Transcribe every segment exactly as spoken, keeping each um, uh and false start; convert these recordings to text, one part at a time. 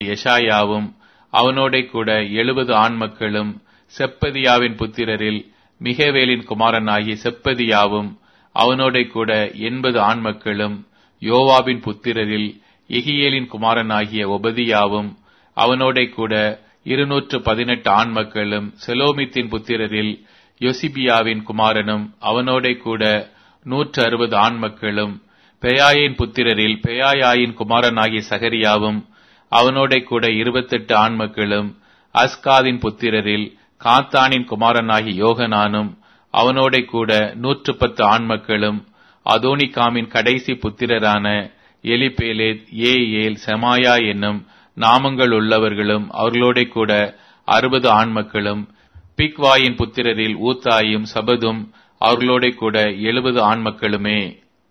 எஷாயாவும் அவனோடே கூட எழுபது ஆண் மக்களும், செப்பதியாவின் புத்திரரில் மிகவேலின் குமாரனாகிய செப்பதியாவும் அவனோடே கூட எண்பது ஆண் மக்களும், யோவாபின் புத்திரரில் எகியேலின் குமாரனாகிய ஒபதியாவும் அவனோடே கூட இருநூற்று பதினெட்டு ஆண் மக்களும், செலோமித்தின் புத்திரரில் யோசிபியாவின் குமாரனும் அவனோடே கூட நூற்று அறுபது ஆண் மக்களும், பெயாயின் புத்திரரில் பெயாயாயின் குமாரனாகிய சகரியாவும் அவனோடே கூட இருபத்தெட்டு ஆண் மக்களும், அஸ்காதின் புத்திரரில் காத்தானின் குமாரனாகிய யோகனானும் அவனோடே கூட நூற்று பத்து ஆண் மக்களும், அதோனிகாமின் கடைசி புத்திரரான எலிபேலேத், ஏயேல், செமாயா என்னும் நாமங்கள் உள்ளவர்களும் அவர்களோட கூட அறுபது ஆண் மக்களும், பிக்வாயின் புத்திரரில் ஊத்தாயும் சபதும் அவர்களோட கூட எழுபது ஆண் மக்களுமே.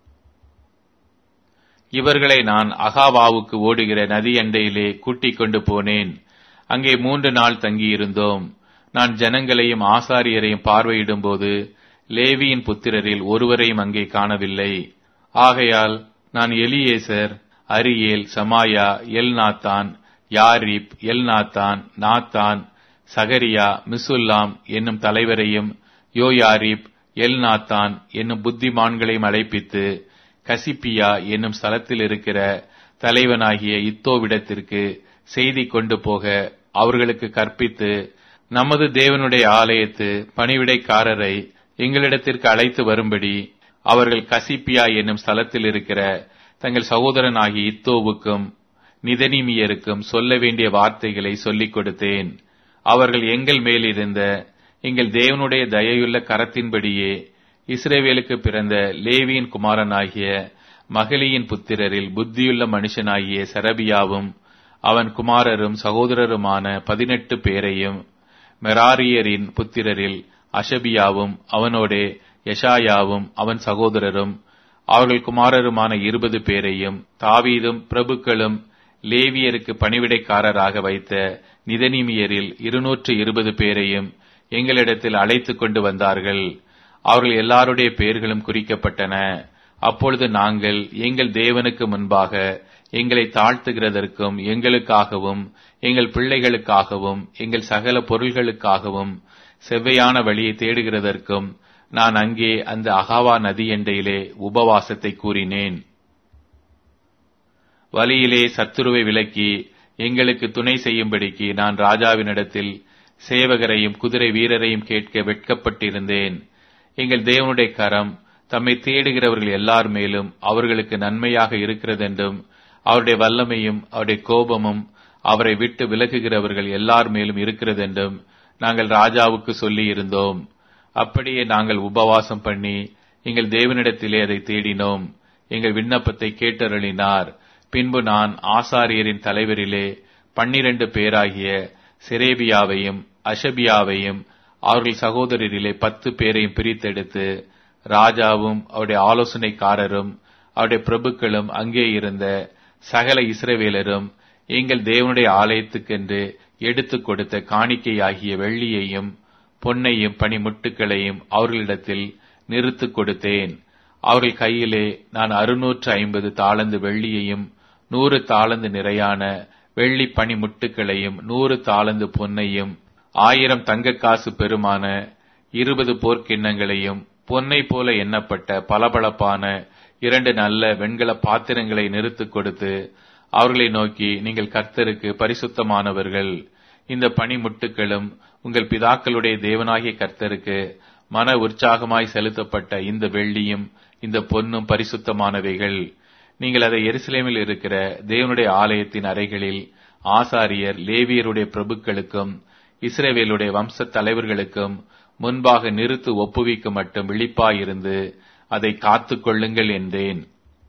இவர்களை நான் அகாவாவுக்கு ஓடுகிற நதி அண்டையிலே கூட்டிக் கொண்டு போனேன். அங்கே மூன்று நாள் தங்கியிருந்தோம். நான் ஜனங்களையும் ஆசாரியரையும் பார்வையிடும் போது லேவியின் புத்திரரில் ஒருவரையும் அங்கே காணவில்லை. ஆகையால் நான் Eliezer, Ariel, சமாயா, Elnathan, Jarib, Elnathan, Nathan, சகரியா, மிசுல்லாம் என்னும் தலைவரையும், யோயாரிப், எல்நாத்தான் என்னும் புத்திமான்களையும் அழைப்பித்து கசிப்பியா என்னும் ஸ்தலத்தில் இருக்கிற தலைவனாகிய இத்தோவிடத்திற்கு செய்தி கொண்டு போக அவர்களுக்கு கற்பித்து, நமது தேவனுடைய ஆலயத்து பணிவிடைக்காரரை எங்களிடத்திற்கு அழைத்து வரும்படி அவர்கள் கசிப்பியா என்னும் ஸ்தலத்தில் இருக்கிற தங்கள் சகோதரனாகிய இத்தோவுக்கும் நிதனிமியருக்கும் சொல்ல வேண்டிய வார்த்தைகளை சொல்லிக் கொடுத்தேன். அவர்கள் எங்கள் மேலிருந்த எங்கள் தேவனுடைய தயையுள்ள கரத்தின்படியே இஸ்ரவேலுக்கு பிறந்த லேவியின் குமாரனாகிய மகளியின் புத்திரரில் புத்தியுள்ள மனுஷனாகிய செரபியாவும் அவன் குமாரரும் சகோதரருமான பதினெட்டு பேரையும், மெராரியரின் புத்திரரில் அஷபியாவும் அவனோடே யெஷாயாவும் அவன் சகோதரரும் அவர்கள் குமாரருமான இருபது பேரையும், தாவீதும் பிரபுக்களும் லேவியருக்கு பணிவிடைக்காரராக வைத்த நிதனிமியரில் இருநூற்று இருபது பேரையும் எங்களிடத்தில் அழைத்து கொண்டு வந்தார்கள். அவர்கள் எல்லாருடைய பெயர்களும் குறிக்கப்பட்டன. அப்பொழுது நாங்கள் எங்கள் தேவனுக்கு முன்பாக எங்களை தாழ்த்துகிறதற்கும், எங்களுக்காகவும் எங்கள் பிள்ளைகளுக்காகவும் எங்கள் சகல பொருள்களுக்காகவும் செவ்வையான வழியை தேடுகிறதற்கும் நான் அங்கே அந்த அகாவா நதி எண்டையிலே உபவாசத்தை கூறினேன். வழியிலே சத்துருவை விலக்கி எங்களுக்கு துணை செய்யும்படிக்கு நான் ராஜாவினிடத்தில் சேவகரையும் குதிரை வீரரையும் கேட்க வெட்கப்பட்டிருந்தேன். எங்கள் தேவனுடைய கரம் தம்மை தேடுகிறவர்கள் எல்லார் மேலும் அவர்களுக்கு நன்மையாக இருக்கிறதென்றும், அவருடைய வல்லமையும் அவருடைய கோபமும் அவரை விட்டு விலகுகிறவர்கள் எல்லார் மேலும் இருக்கிறதென்றும் நாங்கள் ராஜாவுக்கு சொல்லி இருந்தோம். அப்படியே நாங்கள் உபவாசம் பண்ணி எங்கள் தேவனிடத்திலே அதை தேடினோம். எங்கள் விண்ணப்பத்தை கேட்டருளினார். பின்பு நான் ஆசாரியரின் தலைவரிலே பன்னிரண்டு பேராகிய செரேபியாவையும் அஷபியாவையும் அவர்கள் சகோதரரிலே பத்து பேரையும் பிரித்தெடுத்து, ராஜாவும் அவருடைய ஆலோசனைக்காரரும் அவருடைய பிரபுக்களும் அங்கே இருந்த சகல இஸ்ரவேலரும் எங்கள் தேவனுடைய ஆலயத்துக்கென்று எடுத்துக் கொடுத்த காணிக்கையாகிய வெள்ளியையும் பொன்னையும் பனிமுட்டுக்களையும் அவர்களிடத்தில் நிறுத்துக் கொடுத்தேன். அவர்கள் கையிலே நான் அறுநூற்று ஐம்பது தாளந்து வெள்ளியையும் நூறு தாளந்து நிறையான வெள்ளி பனிமுட்டுக்களையும் நூறு தாளந்து பொன்னையும் ஆயிரம் தங்கக்காசு பெருமான இருபது போர்க்கிண்ணங்களையும் பொன்னை போல எண்ணப்பட்ட பளபளப்பான இரண்டு நல்ல வெண்கல பாத்திரங்களை நிறுத்துக் கொடுத்து அவர்களை நோக்கி, நீங்கள் கர்த்தருக்கு பரிசுத்தமானவர்கள். இந்த பனிமுட்டுகளும் உங்கள் பிதாக்களுடைய தேவனாகிய கர்த்தருக்கு மன உற்சாகமாய் செலுத்தப்பட்ட இந்த வெள்ளியும் இந்த பொன்னும் பரிசுத்தமானவைகள். நீங்கள் அதை எருசலேமில் இருக்கிற தேவனுடைய ஆலயத்தின் அறைகளில் ஆசாரியர் லேவியருடைய பிரபுக்களுக்கும் இஸ்ரவேலுடைய வம்ச தலைவர்களுக்கும் முன்பாக நிறுத்து ஒப்புவிக்க மட்டும் விழிப்பாயிருந்து அதை காத்துக் கொள்ளுங்கள் என்றேன்.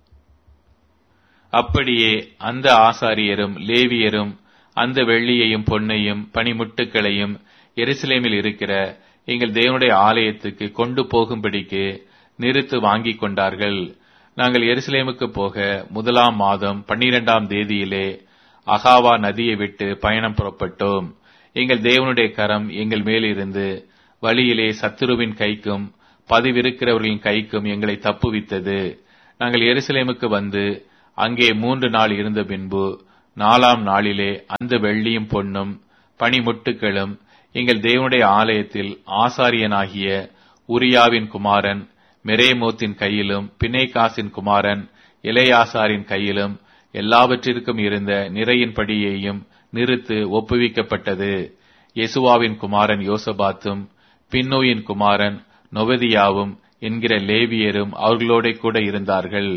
அப்படியே அந்த ஆசாரியரும் லேவியரும் அந்த வெள்ளியையும் பொன்னையும் பனிமுட்டுக்களையும் எருசலேமில் இருக்கிற எங்கள் தேவனுடைய ஆலயத்துக்கு கொண்டு போகும்படிக்கு நிறுத்து வாங்கிக் கொண்டார்கள். நாங்கள் எருசலேமுக்கு போக முதலாம் மாதம் பன்னிரெண்டாம் தேதியிலே அகாவா நதியை விட்டு பயணம் புறப்பட்டோம். எங்கள் தேவனுடைய கரம் எங்கள் மேலிருந்து வழியிலே சத்துருவின் கைக்கும் பதிவிருக்கிறவர்களின் கைக்கும் எங்களை தப்புவித்தது. நாங்கள் எருசலேமுக்கு வந்து அங்கே மூன்று நாள் இருந்த பின்பு நாலாம் நாளிலே அந்த வெள்ளியும் பொன்னும் பனிமுட்டுகளும் எங்கள் தேவனுடைய ஆலயத்தில் ஆசாரியனாகிய உரியாவின் குமாரன் மெரேமோத்தின் கையிலும் பினேகாசின் குமாரன் எலெயாசாரின் கையிலும் எல்லாவற்றிற்கும் இருந்த நிறையின்படியையும் நிறுத்து ஒப்புவிக்கப்பட்டது. யெசுவாவின் குமாரன் யோசபாத்தும் பின்னோயின் குமாரன் நொவதியாவும் என்கிற லேவியரும் அவர்களோட கூட இருந்தார்கள்.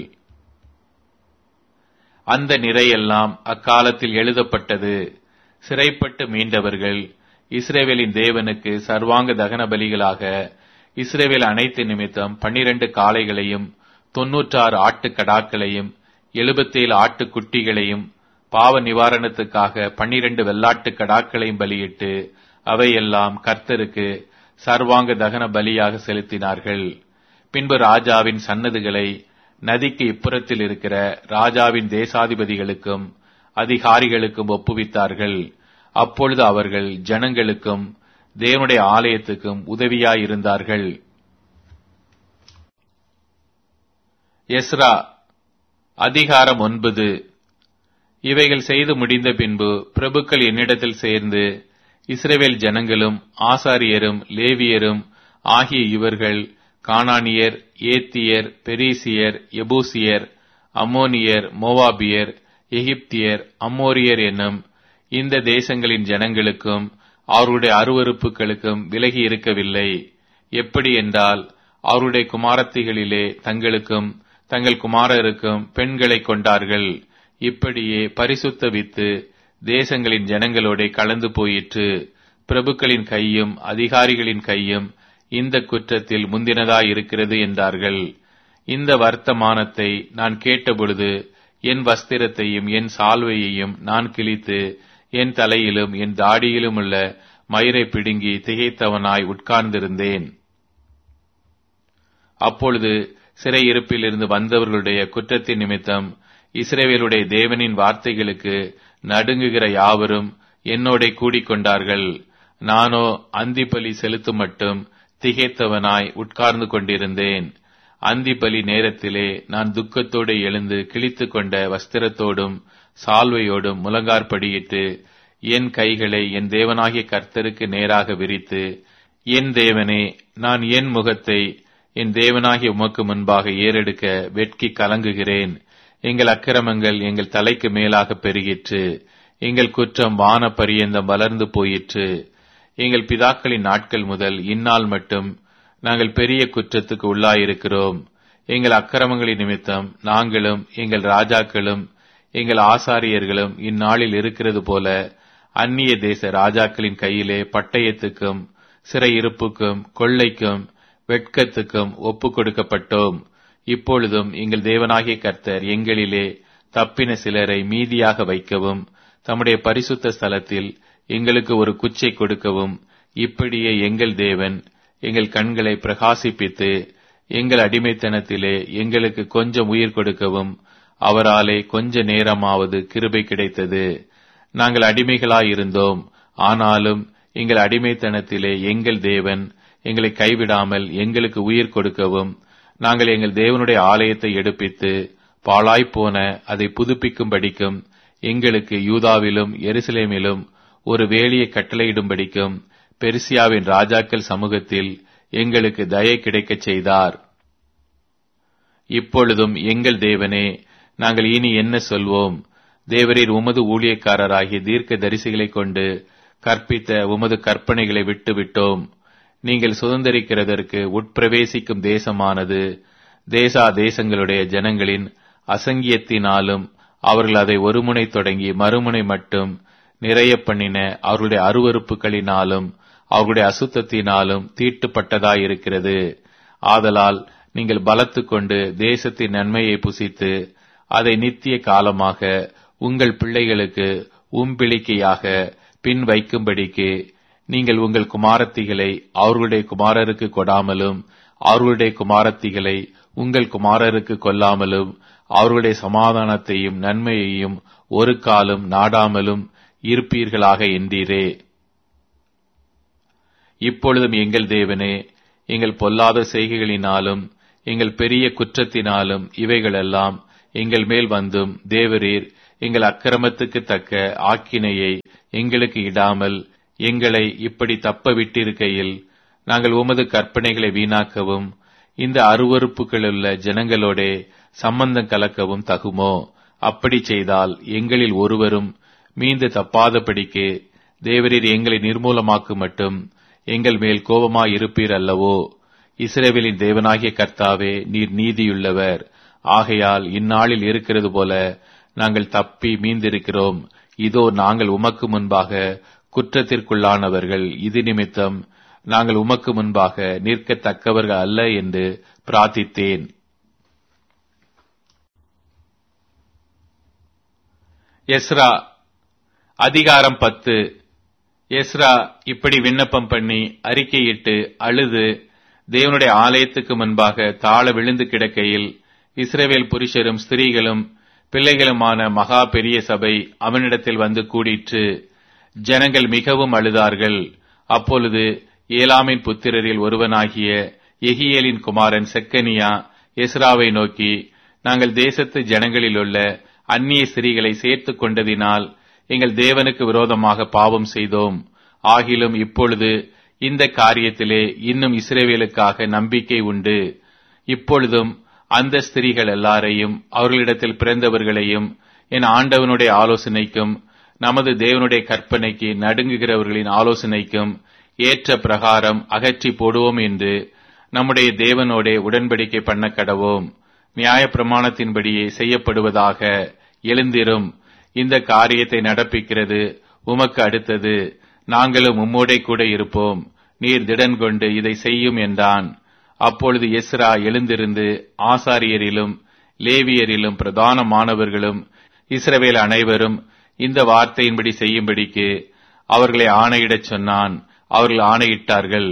அந்த நிறையெல்லாம் அக்காலத்தில் எழுதப்பட்டது. சிறைப்பட்டு மீண்டவர்கள் இஸ்ரவேலின் தேவனுக்கு சர்வாங்க தகன பலிகளாக இஸ்ரவேல் அனைத்து நிமித்தம் பன்னிரண்டு காளைகளையும் தொன்னூற்றாறு ஆட்டுக்கடாக்களையும் எழுபத்தேழு ஆட்டுக்குட்டிகளையும் பாவ நிவாரணத்துக்காக பன்னிரண்டு வெள்ளாட்டு கடாக்களையும் பலியிட்டு அவையெல்லாம் கர்த்தருக்கு சர்வாங்க தகன பலியாக செலுத்தினார்கள். பின்பு ராஜாவின் சன்னதுகளை நதிக்கு இப்புறத்தில் இருக்கிற ராஜாவின் தேசாதிபதிகளுக்கும் அதிகாரிகளுக்கும் ஒப்புவித்தார்கள். அப்பொழுது அவர்கள் ஜனங்களுக்கும் தேவனுடைய ஆலயத்துக்கும் உதவியாயிருந்தார்கள். எஸ்ரா அதிகாரம் ஒன்பது. இவைகள் செய்து முடிந்த பின்பு பிரபுக்கள் என்னிடத்தில் சேர்ந்து, இஸ்ரவேல் ஜனங்களும் ஆசாரியரும் லேவியரும் ஆகிய இவர்கள் கானானியர், ஏத்தியர், பெரிசியர், எபூசியர், அம்மோனியர், மோவாபியர், எகிப்தியர், அம்மோரியர் என்னும் இந்த தேசங்களின் ஜனங்களுக்கும் அவருடைய அருவருப்புகளுக்கும் விலகி இருக்கவில்லை. எப்படி என்றால், அவருடைய குமாரத்திகளிலே தங்களுக்கும் தங்கள் குமாரருக்கும் பெண்களை கொண்டார்கள். இப்படியே பரிசுத்த வித்து தேசங்களின் ஜனங்களோட கலந்து போயிற்று. பிரபுக்களின் கையும் அதிகாரிகளின் கையும் இந்த குற்றத்தில் முந்தினதாயிருக்கிறது என்றார்கள். இந்த வர்த்தமானத்தை நான் கேட்டபொழுது என் வஸ்திரத்தையும் என் சால்வையையும் நான் கிழித்து என் தலையிலும் என் தாடியிலும் உள்ள மயிரை பிடுங்கி திகைத்தவனாய் உட்கார்ந்திருந்தேன். அப்பொழுது சிறையிருப்பில் இருந்து வந்தவர்களுடைய குற்றத்தின் நிமித்தம் இஸ்ரவேலுடைய தேவனின் வார்த்தைகளுக்கு நடுங்குகிற யாவரும் என்னோட கூடிக்கொண்டார்கள். நானோ அந்திபலி செலுத்தும் மட்டும் திகைத்தவனாய் உட்கார்ந்து கொண்டிருந்தேன். அந்திபலி நேரத்திலே நான் துக்கத்தோடு எழுந்து கிழித்து கொண்ட வஸ்திரத்தோடும் சால்வையோடும் முழங்கார்படியிட்டு என் கைகளை என் தேவனாகிய கர்த்தருக்கு நேராக விரித்து, என் தேவனே, நான் என் முகத்தை என் தேவனாகிய உமக்கு முன்பாக ஏறெடுக்க வெட்கி கலங்குகிறேன். எங்கள் அக்கிரமங்கள் எங்கள் தலைக்கு மேலாக பெருகிற்று. எங்கள் குற்றம் வான பரியந்தம் வளர்ந்து போயிற்று. எங்கள் பிதாக்களின் நாட்கள் முதல் இந்நாள் மட்டும் நாங்கள் பெரிய குற்றத்துக்கு உள்ளாயிருக்கிறோம். எங்கள் அக்கிரமங்களின் நிமித்தம் நாங்களும் எங்கள் ராஜாக்களும் எங்கள் ஆசாரியர்களும் இந்நாளில் இருக்கிறது போல அந்நிய தேச ராஜாக்களின் கையிலே பட்டயத்துக்கும் சிறையிருப்புக்கும் கொள்ளைக்கும் வெட்கத்துக்கும் ஒப்பு கொடுக்கப்பட்டோம். இப்பொழுதும் எங்கள் தேவனாகிய கர்த்தர் எங்களிலே தப்பின சிலரை மீதியாக வைக்கவும் தம்முடைய பரிசுத்த ஸ்தலத்தில் எங்களுக்கு ஒரு குச்சை கொடுக்கவும் இப்படியே எங்கள் தேவன் எங்கள் கண்களை பிரகாசிப்பித்து எங்கள் அடிமைத்தனத்திலே எங்களுக்கு கொஞ்சம் உயிர் கொடுக்கவும் அவராலே கொஞ்ச நேரமாவது கிருபை கிடைத்தது. நாங்கள் அடிமைகளாயிருந்தோம், ஆனாலும் எங்கள் அடிமைத்தனத்திலே எங்கள் தேவன் எங்களை கைவிடாமல் எங்களுக்கு உயிர் கொடுக்கவும் நாங்கள் எங்கள் தேவனுடைய ஆலயத்தை எடுப்பித்து பாழாய்ப்போன அதை புதுப்பிக்கும்படிக்கும் எங்களுக்கு யூதாவிலும் எருசலேமிலும் ஒரு வேலியை கட்டளையிடும்படிக்கும் பெர்சியாவின் ராஜாக்கள் சமூகத்தில் எங்களுக்கு தயை கிடைக்கச் செய்தார். இப்பொழுதும் எங்கள் தேவனே, நாங்கள் இனி என்ன சொல்வோம்? தேவரீர் உமது ஊழியக்காரராகிய தீர்க்க தரிசிகளைக் கொண்டு கற்பித்த உமது கற்பனைகளை விட்டு விட்டோம். நீங்கள் சுதந்திரிக்கிறதற்கு உட்பிரவேசிக்கும் தேசமானது தேசா தேசங்களுடைய ஜனங்களின் அசங்கியத்தினாலும் அவர்கள் அதை ஒருமுனை தொடங்கி மறுமுனை மட்டும் நிறைய பண்ணின அவர்களுடைய அருவருப்புகளினாலும் அவர்களுடைய அசுத்தத்தினாலும் தீட்டுப்பட்டதாயிருக்கிறது. ஆதலால் நீங்கள் பலத்து கொண்டு தேசத்தின் நன்மையை புசித்து அதை நித்திய காலமாக உங்கள் பிள்ளைகளுக்கு உம்பிளிக்கையாக பின் வைக்கும்படிக்கு நீங்கள் உங்கள் குமாரத்திகளை அவர்களுடைய குமாரருக்கு கொடாமலும் அவர்களுடைய குமாரத்திகளை உங்கள் குமாரருக்கு கொல்லாமலும் அவர்களுடைய சமாதானத்தையும் நன்மையையும் ஒரு காலம் நாடாமலும் இருப்பீர்களாக என்றீரே. இப்பொழுதும் எங்கள் தேவனே, எங்கள் பொல்லாத செய்கைகளினாலும் எங்கள் பெரிய குற்றத்தினாலும் இவைகளெல்லாம் எங்கள் மேல் வந்தும் தேவரீர் எங்கள் அக்கிரமத்துக்கு தக்க ஆக்கினையை எங்களுக்கு இடாமல் எங்களை இப்படி தப்ப விட்டிருக்கையில் நாங்கள் உமது கற்பனைகளை வீணாக்கவும் இந்த அருவருப்புகளுள்ள ஜனங்களோடே சம்பந்தம் கலக்கவும் தகுமோ? அப்படி செய்தால் எங்களில் ஒருவரும் மீண்டு தப்பாதபடிக்கு தேவரீர் எங்களை நிர்மூலமாக்கு மட்டும் எங்கள் மேல் கோபமாயிருப்பீர் அல்லவோ? இஸ்ரவேலின் தேவனாகிய கர்த்தாவே, நீர் நீதியுள்ளவர். ஆகையால் இந்நாளில் இருக்கிறது போல நாங்கள் தப்பி மீந்திருக்கிறோம். இதோ நாங்கள் உமக்கு முன்பாக குற்றத்திற்குள்ளானவர்கள். இது நிமித்தம் நாங்கள் உமக்கு முன்பாக நிற்கத்தக்கவர்கள் அல்ல என்று பிரார்த்தித்தேன். எஸ்ரா அதிகாரம் பத்து. எஸ்ரா இப்படி விண்ணப்பம் பண்ணி அறிக்கையிட்டு அழுது தேவனுடைய ஆலயத்துக்கு முன்பாக தாழ விழுந்து கிடக்கையில் இஸ்ரவேல் புருஷரும் ஸ்திரீகளும் பிள்ளைகளுமான மகா பெரிய சபை அவனிடத்தில் வந்து கூடிற்று. ஜனங்கள் மிகவும் அழுதார்கள். அப்பொழுது ஏலாமின் புத்திரரில் ஒருவனாகிய எகியேலின் குமாரன் செக்கனியா எஸ்ராவை நோக்கி, நாங்கள் தேசத்து ஜனங்களிலுள்ள அந்நிய ஸ்திரீகளை சேர்த்து கொண்டதினால் எங்கள் தேவனுக்கு விரோதமாக பாவம் செய்தோம். ஆகிலும் இப்பொழுது இந்த காரியத்திலே இன்னும் இஸ்ரவேலுக்காக நம்பிக்கை உண்டு. இப்பொழுதும் அந்த ஸ்திரீகள் எல்லாரையும் அவர்களிடத்தில் பிறந்தவர்களையும் என் ஆண்டவனுடைய ஆலோசனைக்கும் நமது தேவனுடைய கற்பனைக்கு நடுங்குகிறவர்களின் ஆலோசனைக்கும் ஏற்ற பிரகாரம் அகற்றி போடுவோம் என்று நம்முடைய தேவனோடே உடன்படிக்கை பண்ண கடவோம். நியாய பிரமாணத்தின்படியே செய்யப்படுவதாக. எழுந்திரும், இந்த காரியத்தை நடப்பிக்கிறது உமக்கு அடுத்தது. நாங்களும் உம்மோடே கூட இருப்போம். நீர் திடன் கொண்டு இதை செய்யும் என்றான். அப்பொழுது எஸ்ரா எழுந்திருந்து ஆசாரியரிலும் லேவியரிலும் பிரதானமானவர்களும் இஸ்ரவேல் அனைவரும் இந்த வார்த்தையின்படி செய்யும்படிக்கு அவர்களை ஆணையிடச் சொன்னான். அவர்கள் ஆணையிட்டார்கள்.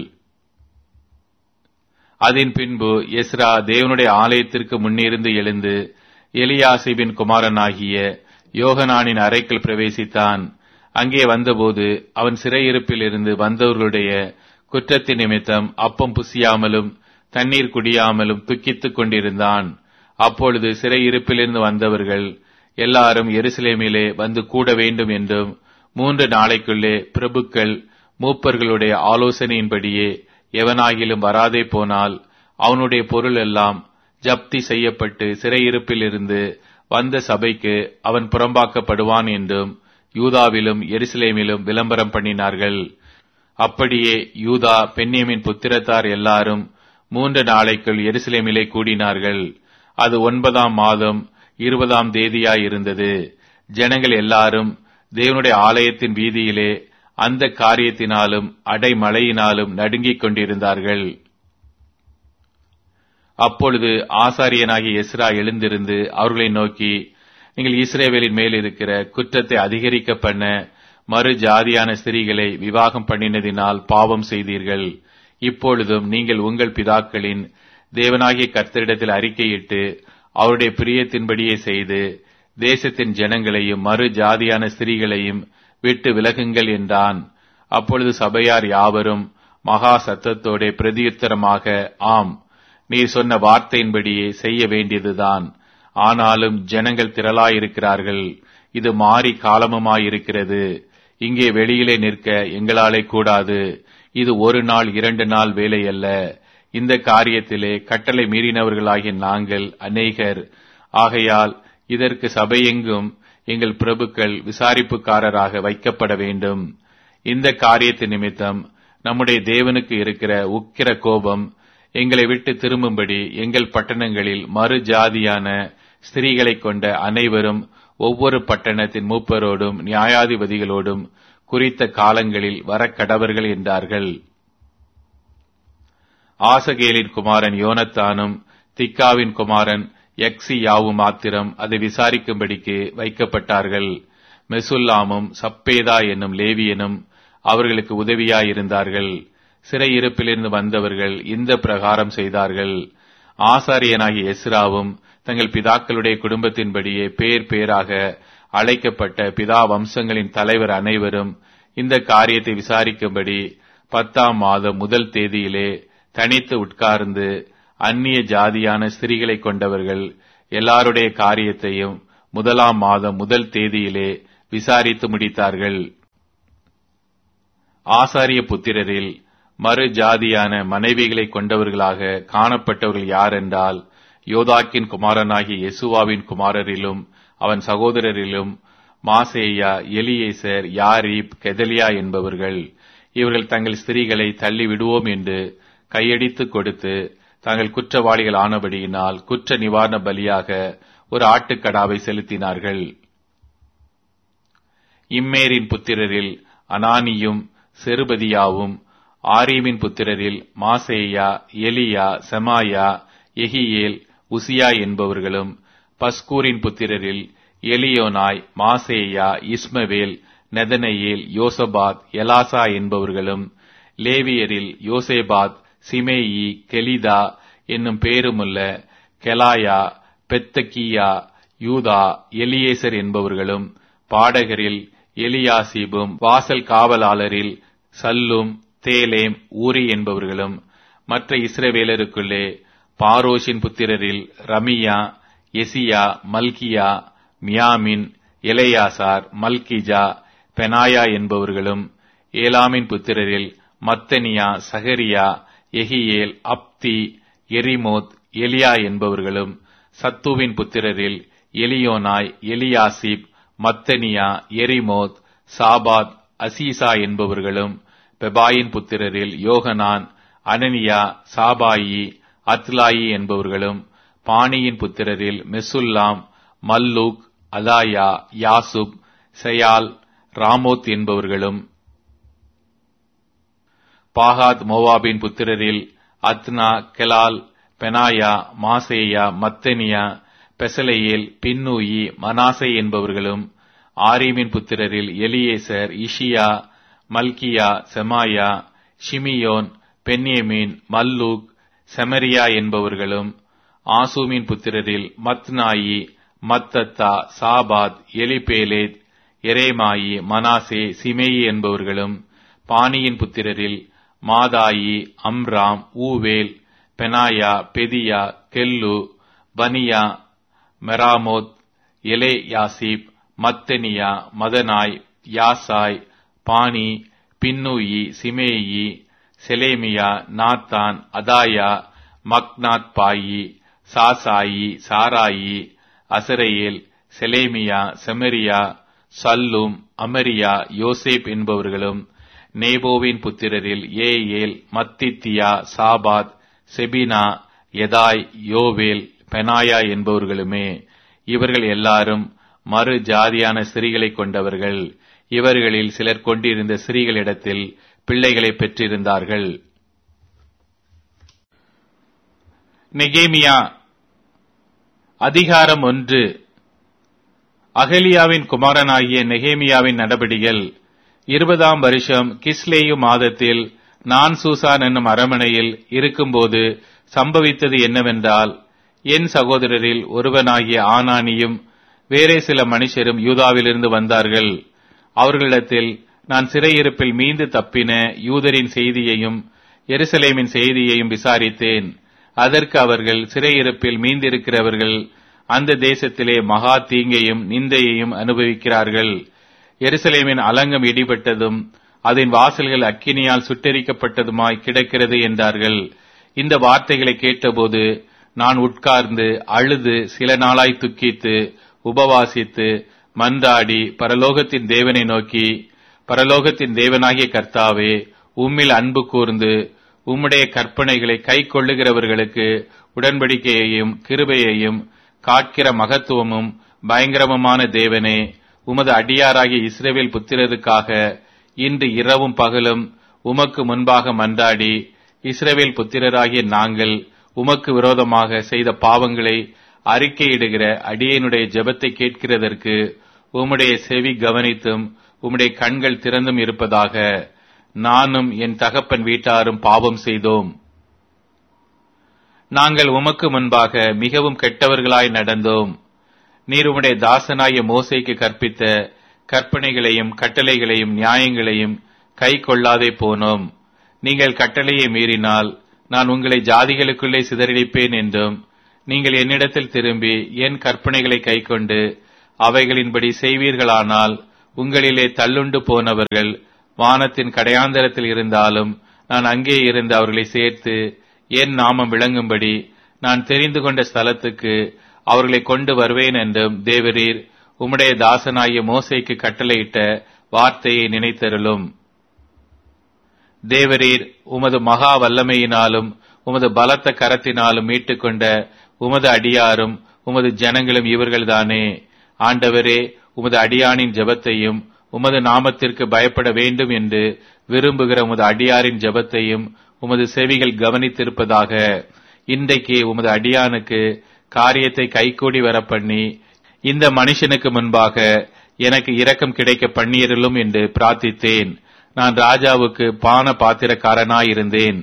அதன் பின்பு எஸ்ரா தேவனுடைய ஆலயத்திற்கு முன்னிருந்து எழுந்து எலியாசிபின் குமாரனாகிய யோகனானின் அறைக்குள் பிரவேசித்தான். அங்கே வந்தபோது அவன் சிறையிருப்பில் இருந்து வந்தவர்களுடைய குற்றத்தின் நிமித்தம் அப்பம் புசியாமலும் தண்ணீர் குடியாமலும் துக்கித்துக் கொண்டிருந்தான். அப்பொழுது சிறையிருப்பிலிருந்து வந்தவர்கள் எல்லாரும் எருசலேமிலே வந்து கூட வேண்டும் என்றும் மூன்று நாளைக்குள்ளே பிரபுக்கள் மூப்பர்களுடைய ஆலோசனையின்படியே எவனாகிலும் வராதே போனால் அவனுடைய பொருள் எல்லாம் ஜப்தி செய்யப்பட்டு சிறையிருப்பில் இருந்து வந்த சபைக்கு அவன் புறம்பாக்கப்படுவான் என்றும் யூதாவிலும் எருசலேமிலும் விளம்பரம் பண்ணினார்கள். அப்படியே யூதா பென்யமின் புத்திரத்தார் எல்லாரும் மூன்று நாளைக்குள் எருசலேமிலே கூடினார்கள். அது ஒன்பதாம் மாதம் இருபதாம் தேதியாயிருந்தது. ஜனங்கள் எல்லாரும் தேவனுடைய ஆலயத்தின் வீதியிலே அந்த காரியத்தினாலும் அடைமழையினாலும் நடுங்கிக் கொண்டிருந்தார்கள். அப்பொழுது ஆசாரியனாகிய எஸ்ரா எழுந்திருந்து அவர்களை நோக்கி, நீங்கள் இஸ்ரவேலின் மேல் இருக்கிற குற்றத்தை அதிகரிக்க பண்ண மறு ஜாதியான ஸ்திரீகளை விவாகம் பண்ணினதினால் பாவம் செய்தீர்கள். இப்பொழுதும் நீங்கள் உங்கள் பிதாக்களின் தேவனாகிய கர்த்தரிடத்தில் அறிக்கையிட்டு அவருடைய பிரியத்தின்படியே செய்து தேசத்தின் ஜனங்களையும் மறு ஜாதியான ஸ்திரீகளையும் விட்டு விலகுங்கள் என்றான். அப்பொழுது சபையார் யாவரும் மகா சத்தத்தோட பிரதியுத்தரமாக, ஆம், நீர் சொன்ன வார்த்தையின்படியே செய்ய வேண்டியதுதான். ஆனாலும் ஜனங்கள் திரளாயிருக்கிறார்கள். இது மாறி காலமுமாயிருக்கிறது. இங்கே வெளியிலே நிற்க எங்களாலே கூடாது. இது ஒரு நாள் இரண்டு நாள் வேலை அல்ல. இந்த காரியத்திலே கட்டளை மீறினவர்களாகிய நாங்கள் அநேகர். ஆகையால் இதற்கு சபையெங்கும் எங்கள் பிரபுக்கள் விசாரிப்புக்காரராக வைக்கப்பட வேண்டும். இந்த காரியத்து நிமித்தம் நம்முடைய தேவனுக்கு இருக்கிற உக்கிர கோபம் எங்களை விட்டு திரும்பும்படி எங்கள் பட்டணங்களில் மறு ஜாதியான ஸ்திரீகளை கொண்ட அனைவரும் ஒவ்வொரு பட்டணத்தின் மூப்பரோடும் நியாயாதிபதிகளோடும் குறித்த காலங்களில் வரக்கடவர்கள் என்றார்கள். ஆசகேலின் குமாரன் யோனத்தானும் திக்காவின் குமாரன் யக்சியாவும் மாத்திரம் அதை விசாரிக்கும்படிக்கு வைக்கப்பட்டார்கள். மெசுல்லாமும் சப்பேதா என்னும் லேவியனும் அவர்களுக்கு உதவியாயிருந்தார்கள். சிறையிருப்பிலிருந்து வந்தவர்கள் இந்த பிரகாரம் செய்தார்கள். ஆசாரியனாகிய எஸ்ராவும் தங்கள் பிதாக்களுடைய குடும்பத்தின்படியே பேர் பேராக அழைக்கப்பட்ட பிதா வம்சங்களின் தலைவர் அனைவரும் இந்த காரியத்தை விசாரிக்கும்படி பத்தாம் மாதம் முதல் தேதியிலே தனித்து உட்கார்ந்து அந்நிய ஜாதியான ஸ்திரீகளை கொண்டவர்கள் எல்லாருடைய காரியத்தையும் முதலாம் மாதம் முதல் தேதியிலே விசாரித்து முடித்தார்கள். ஆசாரிய புத்திரரில் மறு ஜாதியான மனைவிகளை கொண்டவர்களாக காணப்பட்டவர்கள் யாரென்றால், யோதாக்கின் குமாரனாகிய யெசுவாவின் குமாரரிலும் அவன் சகோதரரிலும் மாசேயா, எலியேசர், யாரீப், கெதலியா என்பவர்கள். இவர்கள் தங்கள் ஸ்திரீகளை தள்ளி விடுவோம் என்று கையடித்து கொடுத்து தாங்கள் குற்றவாளிகள் ஆனபடியினால் குற்ற நிவாரண பலியாக ஒரு ஆட்டுக்கடாவை செலுத்தினார்கள். இம்மேரின் புத்திரரில் அனானியும் செருபதியாவும், ஆரீமின் புத்திரரில் மாசேயா, எலியா, செமாயா, எகியேல், உசியா என்பவர்களும், பஸ்கூரின் புத்திரரில் எலியோனாய், மாசேயா, இஸ்மவேல், நெதனேயேல், யோசபாத், எலாசா என்பவர்களும், லேவியரில் யோசேபாத், சிமேயி, கெலிதா என்னும் பேருமுள்ள கெலாயா, பெத்தகியா, யூதா, எலியேசர் என்பவர்களும், பாடகரில் எலியாசிபும், வாசல் காவலாளரில் சல்லும், தேலேம், ஊரி என்பவர்களும், மற்ற இஸ்ரவேலருக்குள்ளே பாரோஷின் புத்திரரில் ரமியா, எசியா, மல்கியா, மியாமின், எலெயாசார், மல்கிஜா, பெனாயா என்பவர்களும், ஏலாமின் புத்திரரில் மத்தனியா, சகரியா, எகியேல், அப்தி, எரிமோத், எலியா என்பவர்களும், சத்துவின் புத்திரரில் எலியோனாய், எலியாசிப், மத்தனியா, எரிமோத், சாபாத், அசீசா என்பவர்களும், பெபாயின் புத்திரரில் யோகனான், அனனியா, சாபாயி, அத்லாயி என்பவர்களும், பாணியின் புத்திரரில் மெசுல்லாம், மல்லூக், அதாயா, யாசுப், செயால், ராமோத் என்பவர்களும், பாகாத் மோவாபின் புத்திரரில் அத்னா, கெலால், பெனாயா, மாசேயா, மத்தனியா, பெசலையேல், பின்னூயி, மனாசே என்பவர்களும், ஆரீமின் புத்திரரில் எலியேசர், இஷியா, மல்கியா, செமாயா, ஷிமியோன், பென்யமீன், மல்லூக், செமரியா என்பவர்களும், ஆசூமின் புத்திரரில் மத்னாயி, மத்தத்தா, சாபாத், எலிபேலேத், எரேமாயி, மனாசே, சிமேயி என்பவர்களும், பாணியின் புத்திரரில் மாதாயி, அம்ராம், ஊவேல், பெனாயா, பெதியா, கெல்லு, பனியா, மெராமோத், எலே யாசிப், மத்தனியா, மதனாய், யாசாய், பாணி, பின்னூயி, சிமேயி, செலேமியா, நாத்தான், அதாயா, மக்னாத் பாயி, சாசாயி, சாராயி, அசரையேல், செலேமியா, செமரியா, சல்லும், அமரியா, யோசேப் என்பவர்களும், நேபோவின் புத்திரரில் ஏயேல், மத்தித்தியா, சாபாத், செபினா, எதாய், யோவேல், பெனாயா என்பவர்களுமே. இவர்கள் எல்லாரும் மறு ஜாதியான ஸ்திரீகளை கொண்டவர்கள். இவர்களில் சிலர் கொண்டிருந்த ஸ்திரீகளிடத்தில் பிள்ளைகளை பெற்றிருந்தார்கள். நெகேமியா அதிகாரம் ஒன்று. அகலியாவின் குமாரனாகிய நெகேமியாவின் நடபடிகள். இருபதாம் வருஷம் கிஸ்லேயு மாதத்தில் நான் சூசான் என்னும் அரமனையில் இருக்கும்போது சம்பவித்தது என்னவென்றால், என் சகோதரரில் ஒருவனாகிய ஆனானியும் வேறே சில மனுஷரும் யூதாவிலிருந்து வந்தார்கள். அவர்களிடத்தில் நான் சிறையிருப்பில் மீண்டு தப்பின யூதரின் செய்தியையும் எருசலேமின் செய்தியையும் விசாரித்தேன். அதற்கு அவர்கள், சிறையிருப்பில் மீந்திருக்கிறவர்கள் அந்த தேசத்திலே மகா தீங்கையும் நிந்தையையும் அனுபவிக்கிறார்கள். எருசலேமின் அலங்கம் இடிபட்டதும் அதன் வாசல்கள் அக்கினியால் சுட்டெரிக்கப்பட்டதுமாய் கிடக்கிறது என்றார்கள். இந்த வார்த்தைகளை கேட்டபோது நான் உட்கார்ந்து அழுது சில நாளாய் துக்கித்து உபவாசித்து மன்றாடி பரலோகத்தின் தேவனை நோக்கி, பரலோகத்தின் தேவனாகிய கர்த்தாவே, உம்மில் அன்பு கூர்ந்து உம்முடைய கற்பனைகளை கை கொள்ளுகிறவர்களுக்கு உடன்படிக்கையையும் கிருபையையும் காக்கிற மகத்துவமும் பயங்கரமுமான தேவனே, உமது அடியாராகிய இஸ்ரவேல் புத்திரருக்காக இன்று இரவும் பகலும் உமக்கு முன்பாக மன்றாடி, இஸ்ரவேல் புத்திரராகிய நாங்கள் உமக்கு விரோதமாக செய்த பாவங்களை அறிக்கையிடுகிற அடியேனுடைய ஜெபத்தை கேட்கிறதற்கு உம்முடைய செவி கவனித்தும் உம்முடைய கண்கள் திறந்தும் இருப்பதாக. நானும் என் தகப்பன் வீட்டாரும் பாவம் செய்தோம். நாங்கள் உமக்கு முன்பாக மிகவும் கெட்டவர்களாய் நடந்தோம். நீர் உம்முடைய தாசனாய மோசேக்கு கற்பித்த கற்பனைகளையும் கட்டளைகளையும் நியாயங்களையும் கை கொள்ளாதே போனோம். நீங்கள் கட்டளையை மீறினால் நான் உங்களை ஜாதிகளுக்குள்ளே சிதறடிப்பேன் என்றும், நீங்கள் என்னிடத்தில் திரும்பி என் கற்பனைகளை கைக்கொண்டு அவைகளின்படி செய்வீர்களானால் உங்களிலே தள்ளுண்டு போனவர்கள் வானத்தின் கடையாந்தரத்தில் இருந்தாலும் நான் அங்கே இருந்து அவர்களை சேர்த்து என் நாமம் விளங்கும்படி நான் தெரிந்து கொண்ட ஸ்தலத்துக்கு அவர்களை கொண்டு வருவேன் என்றும் தேவரீர் உம்முடைய தாசனாகிய மோசேக்கு கட்டளையிட்ட வார்த்தையை நினைத்தருளும். தேவரீர் உமது மகா வல்லமையினாலும் உமது பலத்த கரத்தினாலும் மீட்டுக்கொண்ட உமது அடியாரும் உமது ஜனங்களும் இவர்கள்தானே. ஆண்டவரே, உமது அடியானின் ஜெபத்தையும் உமது நாமத்திற்கு பயப்பட வேண்டும் என்று விரும்புகிற உமது அடியாரின் ஜெபத்தையும் உமது செவிகள் கவனித்திருப்பதாக. இன்றைக்கு உமது அடியானுக்கு காரியத்தை கைகூடி வர பண்ணி இந்த மனுஷனுக்கு முன்பாக எனக்கு இரக்கம் கிடைக்க பண்ணியருளும் என்று பிரார்த்தித்தேன். நான் ராஜாவுக்கு பான பாத்திரக்காரனாயிருந்தேன்.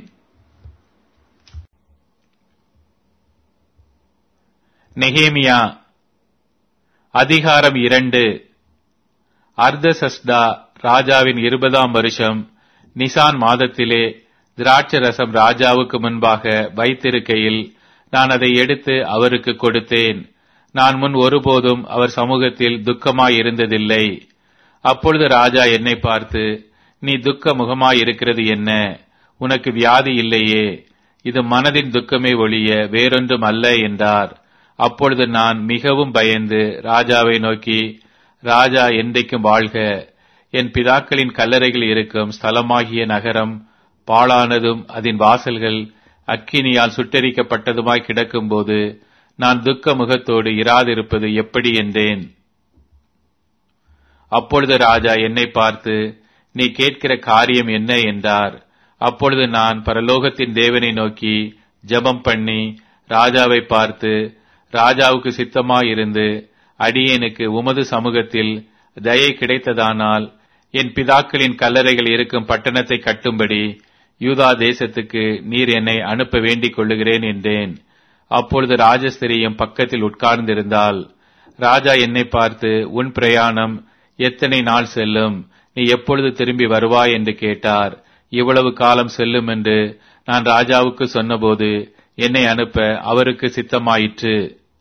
நெகேமியா அதிகாரம் இரண்டு. அர்தசஷ்டா ராஜாவின் இருபதாம் வருஷம் நிசான் மாதத்திலே திராட்சரசம் ராஜாவுக்கு முன்பாக வைத்திருக்கையில் நான் அதை எடுத்து அவருக்கு கொடுத்தேன். நான் முன் ஒருபோதும் அவர் சமூகத்தில் துக்கமாயிருந்ததில்லை. அப்பொழுது ராஜா என்னை பார்த்து, நீ துக்க முகமாயிருக்கிறது என்ன? உனக்கு வியாதி இல்லையே, இது மனதின் துக்கமே ஒழிய வேறொன்றும் அல்ல என்றார். அப்பொழுது நான் மிகவும் பயந்து ராஜாவை நோக்கி, ராஜா என்றைக்கும் வாழ்க. என் பிதாக்களின் கல்லறைகள் இருக்கும் ஸ்தலமாகிய நகரம் பாழானதும் அதன் வாசல்கள் அக்கினியால் சுட்டெரிக்கப்பட்டதுமாய் கிடக்கும்போது நான் துக்க முகத்தோடு இராதிருப்பது எப்படி என்றேன். அப்பொழுது ராஜா என்னை பார்த்து, நீ கேட்கிற காரியம் என்ன என்றார். அப்பொழுது நான் பரலோகத்தின் தேவனை நோக்கி ஜெபம் பண்ணி ராஜாவை பார்த்து, ராஜாவுக்கு சித்தமாயிருந்து அடியேனுக்கு உமது சமூகத்தில் தயை கிடைத்ததானால் என் பிதாக்களின் கல்லறைகள் இருக்கும் பட்டணத்தை கட்டும்படி யூதா தேசத்துக்கு நீர் என்னை அனுப்ப வேண்டிக் கொள்ளுகிறேன் என்றேன். அப்பொழுது ராஜஸ்திரியும் பக்கத்தில் உட்கார்ந்திருந்தாள். ராஜா என்னை பார்த்து, உன் பிரயாணம் எத்தனை நாள் செல்லும்? நீ எப்பொழுது திரும்பி வருவாய் என்று கேட்டார். இவ்வளவு காலம் செல்லும் என்று நான் ராஜாவுக்கு சொன்னபோது என்னை அனுப்ப அவருக்கு சித்தமாயிற்று.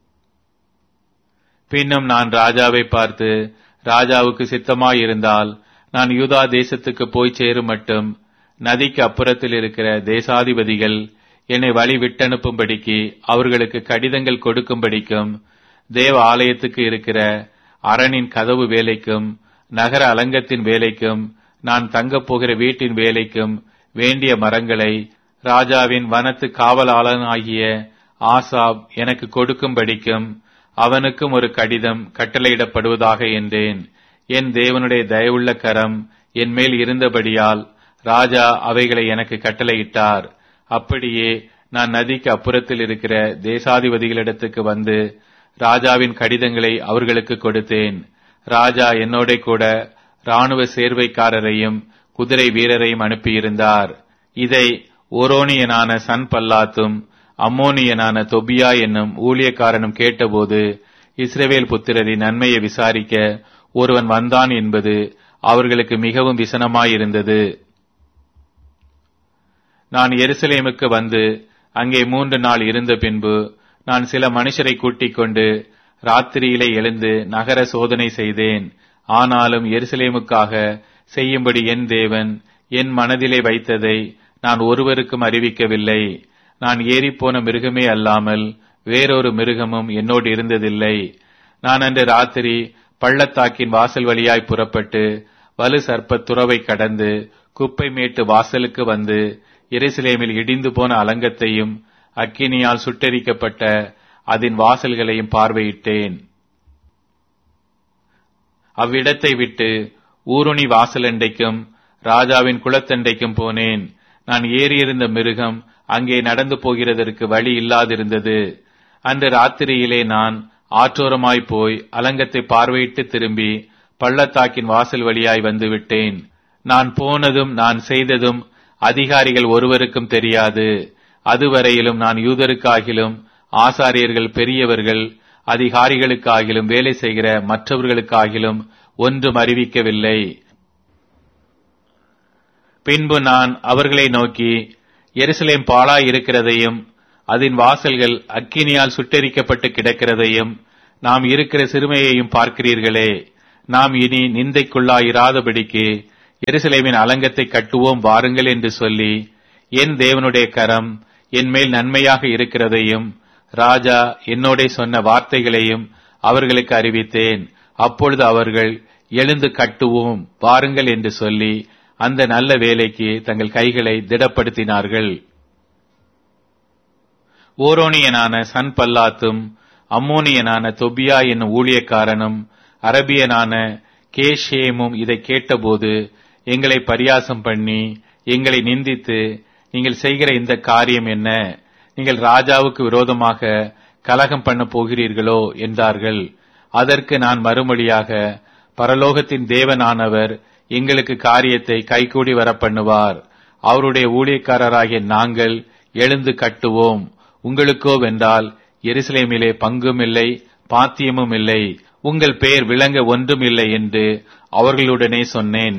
பின்னும் நான் ராஜாவை பார்த்து, ராஜாவுக்கு சித்தமாயிருந்தால் நான் யூதா தேசத்துக்கு போய் சேரும் மட்டும் நதிக்கு அப்புறத்தில் இருக்கிற தேசாதிபதிகள் என்னை வழி விட்டனுப்பும்படிக்கு அவர்களுக்கு கடிதங்கள் கொடுக்கும்படிக்கும் தேவ ஆலயத்துக்கு இருக்கிற அரணின் கதவு வேலைக்கும் நகர அலங்கத்தின் வேலைக்கும் நான் தங்கப் போகிற வீட்டின் வேலைக்கும் வேண்டிய மரங்களை ராஜாவின் வனத்து காவலாளனாகிய ஆசாப் எனக்கு கொடுக்கும்படிக்கும் அவனுக்கும் ஒரு கடிதம் கட்டளையிடப்படுவதாக என்றேன். என் தேவனுடைய தயவுள்ள கரம் என் மேல் இருந்தபடியால் ராஜா அவைகளை எனக்கு கட்டளையிட்டார். அப்படியே நான் நதிக்கு அப்புறத்தில் இருக்கிற தேசாதிபதிகளிடத்துக்கு வந்து ராஜாவின் கடிதங்களை அவர்களுக்கு கொடுத்தேன். ராஜா என்னோட கூட இராணுவ சேர்வைக்காரரையும் குதிரை வீரரையும் அனுப்பியிருந்தார். இதை ஓரோனியனான சன்பல்லாத்தும் அம்மோனியனான தொபியா என்னும் ஊழியக்காரனும் கேட்டபோது இஸ்ரவேல் புத்திரரின் நன்மையை விசாரிக்க ஒருவன் வந்தான் என்பது அவர்களுக்கு மிகவும் விசனமாயிருந்தது. நான் எருசலேமுக்கு வந்து அங்கே மூன்று நாள் இருந்த பின்பு நான் சில மனுஷரை கூட்டிக் கொண்டு ராத்திரியிலே எழுந்து நகர சோதனை செய்தேன். ஆனாலும் எருசலேமுக்காக செய்யும்படி என் தேவன் என் மனதிலே வைத்ததை நான் ஒருவருக்கும் அறிவிக்கவில்லை. நான் ஏறிப்போன மிருகமே அல்லாமல் வேறொரு மிருகமும் என்னோடு இருந்ததில்லை. நான் அன்று ராத்திரி பள்ளத்தாக்கின் வாசல் வழியாய் புறப்பட்டு வலு சர்ப்ப துறவை கடந்து குப்பை மேட்டு வாசலுக்கு வந்து எருசலேமில் இடிந்து போன அலங்கத்தையும் அக்கினியால் சுட்டெரிக்கப்பட்ட அதன் வாசல்களையும் பார்வையிட்டேன். அவ்விடத்தை விட்டு ஊருணி வாசலண்டைக்கும் ராஜாவின் குளத்தண்டைக்கும் போனேன். நான் ஏறியிருந்த மிருகம் அங்கே நடந்து போகிறதற்கு வழி இல்லாதிருந்தது. அன்று ராத்திரியிலே நான் ஆற்றோரமாய் போய் அலங்கத்தை பார்வையிட்டு திரும்பி பள்ளத்தாக்கின் வாசல் வழியாய் வந்து விட்டேன். நான் போனதும் நான் செய்ததும் அதிகாரிகள் ஒருவருக்கும் தெரியாது. அதுவரையிலும் நான் யூதருக்காகிலும் ஆசாரியர்கள் பெரியவர்கள் அதிகாரிகளுக்காகிலும் வேலை செய்கிற மற்றவர்களுக்காகிலும் ஒன்றும் அறிவிக்கவில்லை. பின்பு நான் அவர்களை நோக்கி, எருசலேம் பாழாய் இருக்கிறதையும் அதன் வாசல்கள் அக்கினியால் சுட்டெரிக்கப்பட்டு கிடக்கிறதையும் நாம் இருக்கிற சிறுமையையும் பார்க்கிறீர்களே. நாம் இனி நிந்தைக்குள்ளாயிராதபடிக்கு எருசலேமின் அலங்கத்தை கட்டுவோம் வாருங்கள் என்று சொல்லி என் தேவனுடைய கரம் என் மேல் நன்மையாக இருக்கிறதையும் ராஜா என்னோடே சொன்ன வார்த்தைகளையும் அவர்களுக்கு அறிவித்தேன். அப்பொழுது அவர்கள் எழுந்து கட்டுவோம் வாருங்கள் என்று சொல்லி அந்த நல்ல வேலைக்கு தங்கள் கைகளை திடப்படுத்தினார்கள். ஓரோனியனான சன்பல்லாத்தும் அம்மோனியனான தொபியா என்னும் ஊழியக்காரனும் அரபியனான கேஷேமும் இதை கேட்டபோது எங்களை பரியாசம் பண்ணி எங்களை நிந்தித்து, நீங்கள் செய்கிற இந்த காரியம் என்ன? நீங்கள் ராஜாவுக்கு விரோதமாக கலகம் பண்ண போகிறீர்களோ என்றார்கள். அதற்கு நான் மறுமொழியாக, பரலோகத்தின் தேவனானவர் எங்களுக்கு காரியத்தை கைகூடி வர பண்ணுவார். அவருடைய ஊழியக்காரராகிய நாங்கள் எழுந்து கட்டுவோம். உங்களுக்கோ வென்றால் எருசலேமிலே பங்கும் இல்லை, பாத்தியமும் இல்லை, உங்கள் பெயர் விளங்க ஒன்றும் இல்லை என்று அவர்களுடனே சொன்னேன்.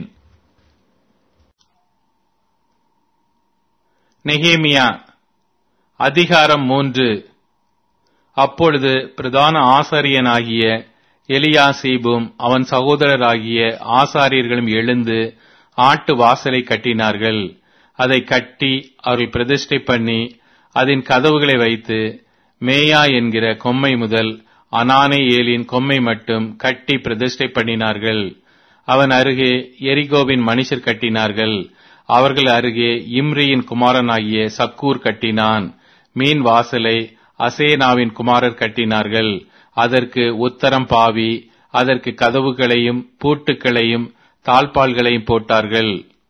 நெகேமியா அதிகாரம் மூன்று. அப்பொழுது பிரதான ஆசாரியனாகிய எலியாசீபும் அவன் சகோதரராகிய ஆசாரியர்களும் எழுந்து ஆட்டு வாசலை கட்டினார்கள். அதை கட்டி அவர்கள் பிரதிஷ்டை பண்ணி அதன் கதவுகளை வைத்து மேயா என்கிற கொம்மை முதல் அனானே ஏலின் கொம்மை மட்டும் கட்டி பிரதிஷ்டை பண்ணினார்கள். அவன் அருகே எரிகோவின் மனுஷர் கட்டினார்கள். அவர்கள் அருகே இம்ரியின் குமாரனாகிய சக்கூர் கட்டினான். மீன் வாசலை அசேனாவின் குமாரர் கட்டினார்கள். அதற்கு உத்தரம் பாவி, அதற்கு கதவுகளையும் பூட்டுக்களையும் தாழ்பால்களையும் போட்டார்கள்.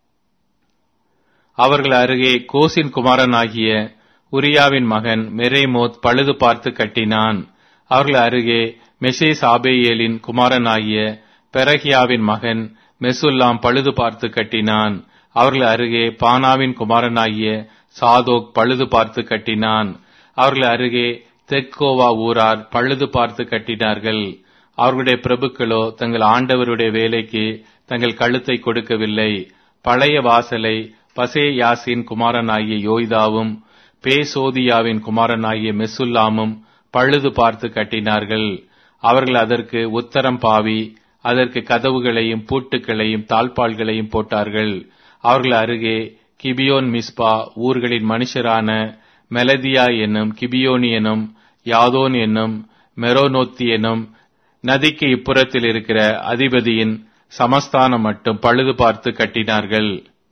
அவர்கள் அருகே கோசின் குமாரனாகிய உரியாவின் மகன் மெரேமோத் பழுது பார்த்து கட்டினான். அவர்கள் அருகே மெஷேஸ் ஆபேயேலின் குமாரனாகிய பெரகியாவின் மகன் மெசுல்லாம் பழுது பார்த்து கட்டினான். அவர்கள் அருகே பானாவின் குமாரனாகிய சாதோக் பழுது பார்த்து கட்டினான். அவர்கள் அருகே தெக்கோவா ஊரார் பழுது பார்த்து கட்டினார்கள். அவர்களுடைய பிரபுக்களோ தங்கள் ஆண்டவருடைய வேலைக்கு தங்கள் கழுத்தை கொடுக்கவில்லை. பழைய வாசலை பசேயாசின் குமாரனாகிய யோய்தாவும் பேசோதியாவின் குமாரனாகிய மெசுல்லாமும் பழுது பார்த்து கட்டினார்கள். அவர்கள் அதற்கு உத்தரம் பாவி, அதற்கு கதவுகளையும் பூட்டுக்களையும் தாழ்பால்களையும் போட்டார்கள். அவர்கள் அருகே கிபியோன் மிஸ்பா ஊர்களின் மனுஷரான மெலதியா என்னும் கிபியோனியனும் யாதோன் என்னும் மெரோனோத்தியனும் நதிக்கு இப்புறத்தில் இருக்கிற அதிபதியின் சமஸ்தானம் மட்டும் பழுது பார்த்து கட்டினார்கள்.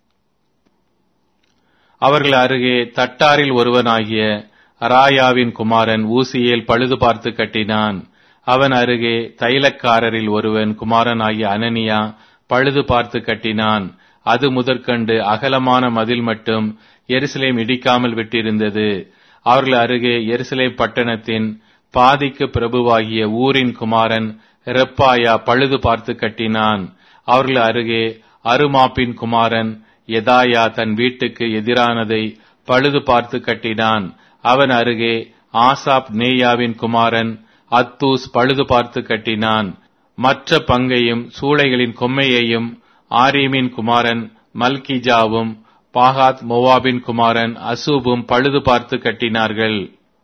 அவர்கள் அருகே தட்டாரில் ஒருவனாகிய அராயாவின் குமாரன் ஊசியேல் பழுது பார்த்து கட்டினான். அவன் அருகே தைலக்காரரில் ஒருவன் குமாரனாகிய அனனியா பழுது பார்த்து கட்டினான். அது முதற்கண்டு அகலமான மதில் மட்டும் எருசலேம் இடிக்காமல் விட்டிருந்தது. அவர்கள் அருகே எருசலேம் பட்டணத்தின் பாதிக்கு பிரபுவாகிய ஊரின் குமாரன் ரெப்பாயா பழுது பார்த்து கட்டினான். அவர்கள் அருகே அருமாப்பின் குமாரன் எதாயா தன் வீட்டுக்கு எதிரானதை பழுது பார்த்து கட்டினான். அவன் அருகே ஆசாப் நேயாவின் குமாரன் அத்தூஸ் பழுது பார்த்து கட்டினான். மற்ற பங்கையும் சூளைகளின் கொம்மையையும் ஆரீமின் குமாரன் மல்கிஜாவும் பாகாத் மோவாபின் குமாரன் அசூபும் பழுது பார்த்து கட்டினார்கள்.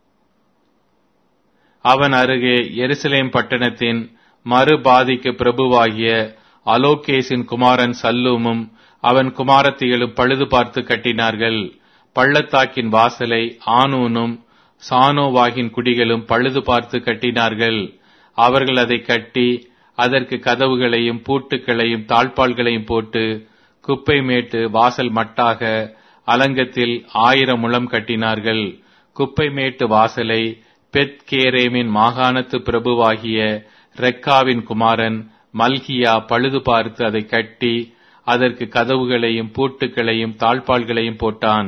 அவன் அருகே எருசலேம் பட்டணத்தின் மறுபாதிக்கு பிரபுவாகிய அலோகேசின் குமாரன் சல்லூமும் அவன் குமாரத்திகளும் பழுது பார்த்து கட்டினார்கள். பள்ளத்தாக்கின் வாசலை ஆனூனும் சானோவாகின் குடிகளும் பழுது பார்த்து கட்டினார்கள். அவர்கள் அதை கட்டி அதற்கு கதவுகளையும் பூட்டுக்களையும் தாழ்பால்களையும் போட்டு குப்பை மேட்டு வாசல் மட்டாக அலங்கத்தில் ஆயிரம் முழம் கட்டினார்கள். குப்பை மேட்டு வாசலை பெத்கேரேமின் மாகாணத்து பிரபுவாகிய ரெக்காவின் குமாரன் மல்கியா பழுது பார்த்து அதை கட்டி அதற்கு கதவுகளையும் பூட்டுக்களையும் தாழ்பால்களையும் போட்டான்.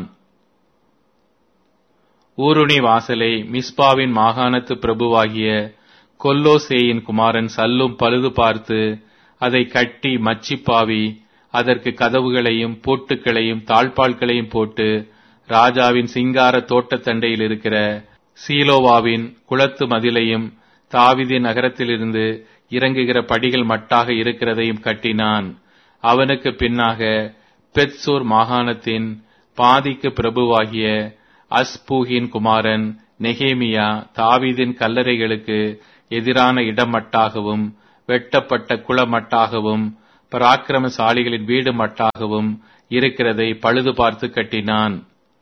ஊருணி வாசலை மிஸ்பாவின் மாகாணத்து பிரபுவாகிய கொல்லோசேயின் குமாரன் சல்லும் பழுது பார்த்து அதை கட்டி மச்சிப்பாவி அதற்கு கதவுகளையும் பூட்டுக்களையும் தாழ்பால்களையும் போட்டு ராஜாவின் சிங்கார தோட்டத்தண்டையில் இருக்கிற சீலோவாவின் குளத்து மதிலையும் தாவீதின் நகரத்திலிருந்து இறங்குகிற படிகள் மட்டாக இருக்கிறதையும் கட்டினான். அவனுக்கு பின்னாக பெத்சூர் மாகாணத்தின் பாதிக்கு பிரபுவாகிய அஸ்பூகின் குமாரன் நெகேமியா தாவீதின் கல்லறைகளுக்கு எதிரான இடமட்டாகவும் வெட்டப்பட்ட குளமட்டாகவும் பராக்கிரமசாலிகளின் வீடு மட்டாகவும் இருக்கிறதை பழுது பார்த்து கட்டினான்.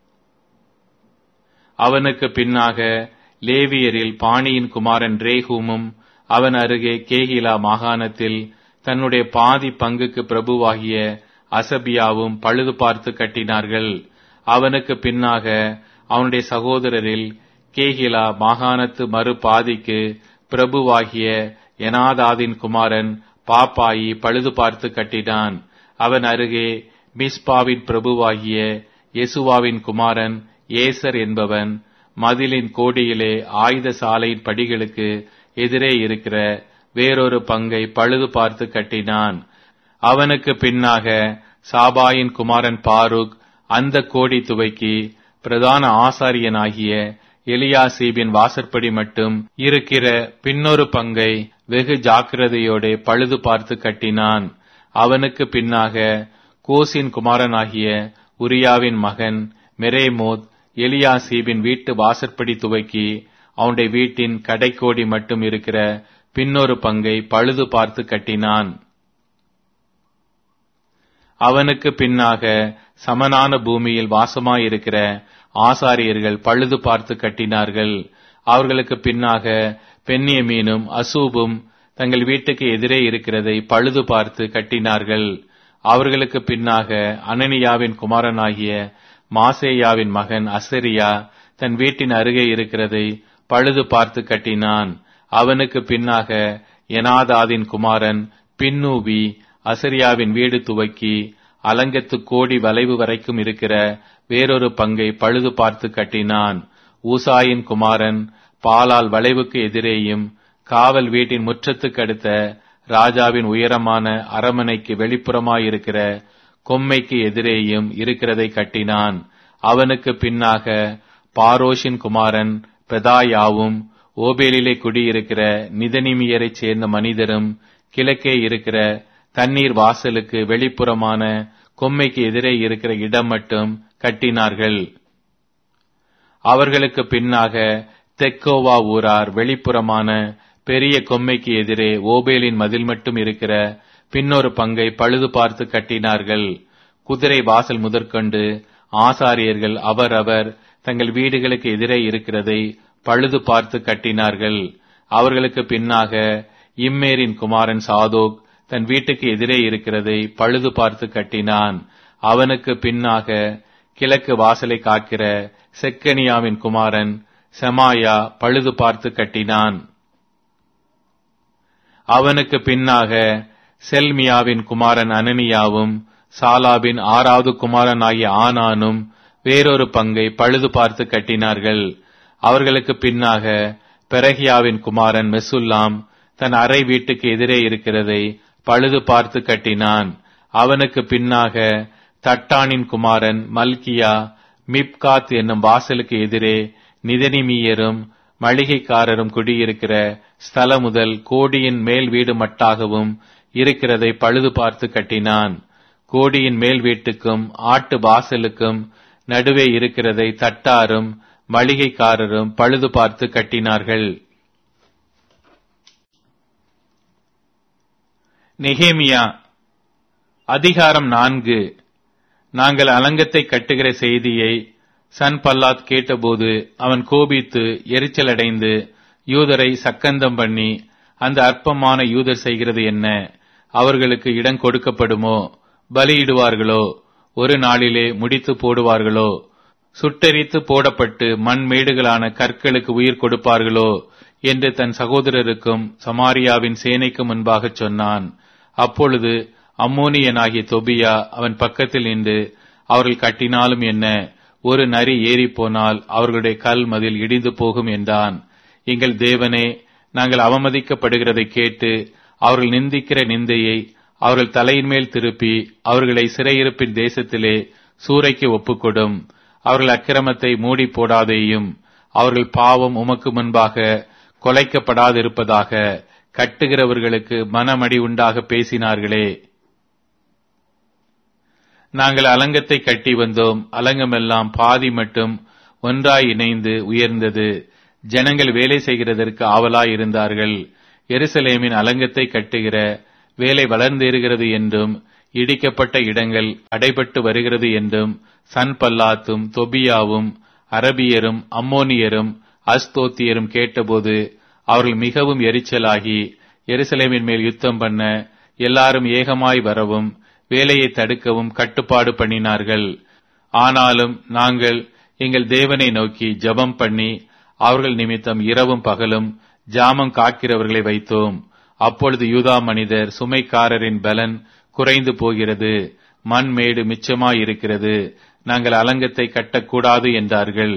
அவனுக்கு பின்னாக லேவியரில் பாணியின் குமாரன் ரேகூமும் அவன் அருகே கேகிலா மாகாணத்தில் தன்னுடைய பாதி பங்குக்கு பிரபுவாகிய அசபியாவும் பழுது பார்த்து கட்டினார்கள். அவனுக்கு பின்னாக அவனுடைய சகோதரரில் கேகிலா மாகாணத்து மறு பாதிக்கு பிரபுவாகிய எனாதாதின் குமாரன் பாப்பாயி பழுது பார்த்து கட்டினான். அவன் அருகே மிஸ்பாவின் பிரபுவாகிய யெசுவாவின் குமாரன் ஏசர் என்பவன் மதிலின் கோடியிலே ஆயுத சாலையின் படிகளுக்கு எதிரே இருக்கிற வேறொரு பங்கை பழுது பார்த்து கட்டினான். அவனுக்கு பின்னாக சாபாயின் குமாரன் பாருக் அந்த கோடி துவைக்கி பிரதான ஆசாரியனாகிய எலியாசீபின் வாசற்படி மட்டும் இருக்கிற பின்னொரு பங்கை வெகு ஜாக்கிரதையோடு பழுது பார்த்து கட்டினான். அவனுக்கு பின்னாக கோசின் குமாரனாகிய உரியாவின் மகன் மெரேமோத் எலியாசீபின் வீட்டு வாசற்படி துவக்கி அவனுடைய வீட்டின் கடைக்கோடி மட்டும் இருக்கிற பின்னொரு பங்கை பழுது பார்த்து கட்டினான். அவனுக்கு பின்னாக சமனான பூமியில் வாசமாயிருக்கிற ஆசாரியர்கள் பழுது பார்த்து கட்டினார்கள். அவர்களுக்கு பின்னாக பென்யமீனும் அசூபும் தங்கள் வீட்டுக்கு எதிரே இருக்கிறதை பழுது பார்த்து கட்டினார்கள். அவர்களுக்கு பின்னாக அனனியாவின் குமாரனாகிய மாசேயாவின் மகன் அசரியா தன் வீட்டின் அருகே இருக்கிறதை பழுது பார்த்து கட்டினான். அவனுக்கு பின்னாக எனாதாதின் குமாரன் பின்னூவி அசரியாவின் வீடு துவக்கி அலங்கத்து கோடி வளைவு வரைக்கும் இருக்கிற வேறொரு பங்கை பழுது பார்த்து கட்டினான். ஊசாயின் குமாரன் பாலால் வளைவுக்கு எதிரேயும் காவல் வீட்டின் முற்றத்துக்கு அடுத்த ராஜாவின் உயரமான அரமனைக்கு வெளிப்புறமாயிருக்கிற கொம்மைக்கு எதிரேயும் இருக்கிறதை கட்டினான். அவனுக்கு பின்னாக பாரோஷின் குமாரன் பெதாயாவும் ஓபேலிலே குடியிருக்கிற நிதனிமியரைச் சேர்ந்த மனிதரும் கிழக்கே இருக்கிற தண்ணீர் வாசலுக்கு வெளிப்புறமான கொம்மைக்கு எதிரே இருக்கிற இடம் மட்டும் கட்டினார்கள். அவர்களுக்கு பின்னாக தெக்கோவா ஊரார் வெளிப்புறமான பெரிய கொம்மைக்கு எதிரே ஓபேலின் மதில் மட்டும் இருக்கிற பின்னொரு பங்கை பழுது பார்த்து கட்டினார்கள். குதிரை வாசல் முதற்கொண்டு ஆசாரியர்கள் அவரவர் தங்கள் வீடுகளுக்கு எதிரே இருக்கிறதை பழுது பார்த்து கட்டினார்கள். அவர்களுக்கு பின்னாக இம்மேரின் குமாரன் சாதோக் தன் வீட்டுக்கு எதிரே இருக்கிறதை பழுது பார்த்து கட்டினான். அவனுக்கு பின்னாக கிழக்கு வாசலை காக்கிற செக்கனியாவின் குமாரன் செமாயா பழுது பார்த்து கட்டினான். அவனுக்கு பின்னாக செல்மியாவின் குமாரன் அனனியாவும் சாலாபின் ஆறாவது குமாரனாகிய ஆனானும் வேறொரு பங்கை பழுது பார்த்து கட்டினார்கள். அவர்களுக்கு பின்னாக பெரகியாவின் குமாரன் மெசுல்லாம் தன் அறை வீட்டுக்கு எதிரே இருக்கிறதை பழுது பார்த்து கட்டினான். அவனுக்கு பின்னாக தட்டானின் குமாரன் மல்கியா மிப்காத் என்னும் வாசலுக்கு எதிரே நிதனிமியரும் மளிகைக்காரரும் குடியிருக்கிற ஸ்தல முதல் கோடியின் மேல் வீடு மட்டாகவும் இருக்கிறதை பழுது பார்த்து கட்டினான். கோடியின் மேல் வீட்டுக்கும் ஆட்டு வாசலுக்கும் நடுவே இருக்கிறதை தட்டாரும் மளிகைக்காரரும் பழுது பார்த்து கட்டினார்கள். நெகேமியா அதிகாரம் நான்கு. நாங்கள் அலங்கத்தை கட்டுகிற செய்தியை சன்பல்லாத் கேட்டபோது அவன் கோபித்து எரிச்சலடைந்து யூதரை சக்கந்தம் பண்ணி, அந்த அற்பமான யூதர் செய்கிறது என்ன? அவர்களுக்கு இடம் கொடுக்கப்படுமோ? பலியிடுவார்களோ? ஒரு நாளிலே முடித்து போடுவார்களோ? சுட்டெரித்து போடப்பட்டு மண் மேடுகளான கற்களுக்கு உயிர் கொடுப்பார்களோ என்று தன் சகோதரருக்கும் சமாரியாவின் சேனைக்கு முன்பாக சொன்னான். அப்பொழுது அம்மோனியனாகிய தொபியா அவன் பக்கத்தில் நின்று, அவர்கள் கட்டினாலும் என்ன, ஒரு நரி ஏறி போனால் அவர்களுடைய கல் மதில் இடிந்து போகும் என்றான். எங்கள் தேவனே, நாங்கள் அவமதிக்கப்படுகிறதை கேட்டு அவர்கள் நிந்திக்கிற நிந்தையை அவர்கள் தலையின் மேல் திருப்பி அவர்களை சிறையிருப்பின் தேசத்திலே சூறைக்கு ஒப்புக்கொடும். அவர்கள் அக்கிரமத்தை மூடி போடாதேயும். அவர்கள் பாவம் உமக்கு முன்பாக கொலைக்கப்படாதிருப்பதாக கட்டுகிறவர்களுக்கு மனமடி உண்டாக பேசினார்களே. நாங்கள் அலங்கத்தை கட்டி வந்தோம். அலங்கமெல்லாம் பாதி மட்டும் ஒன்றாய் இணைந்து உயர்ந்தது. ஜனங்கள் வேலை செய்கிறதற்கு ஆவலாய் இருந்தார்கள். எருசலேமின் அலங்கத்தை கட்டுகிற வேலை வளர்ந்தேறுகிறது என்றும் இடிக்கப்பட்ட இடங்கள் அடைபட்டு வருகிறது என்றும் சன்பல்லாத்தும் தொபியாவும் அரபியரும் அம்மோனியரும் அஸ்தோத்தியரும் கேட்டபோது அவர்கள் மிகவும் எரிச்சலாகி எருசலேமின் மேல் யுத்தம் பண்ண எல்லாரும் ஏகமாய் வரவும் வேலையை தடுக்கவும் கட்டுப்பாடு பண்ணினார்கள். ஆனாலும் நாங்கள் எங்கள் தேவனை நோக்கி ஜெபம் பண்ணி அவர்கள் நிமித்தம் இரவும் பகலும் ஜாமம் காக்கிறவர்களை வைத்தோம். அப்பொழுது யூதா மனிதர், சுமைக்காரரின் பலன் குறைந்து போகிறது, மண் மேடு மிச்சமாயிருக்கிறது, நாங்கள் அலங்கத்தை கட்டக்கூடாது என்றார்கள்.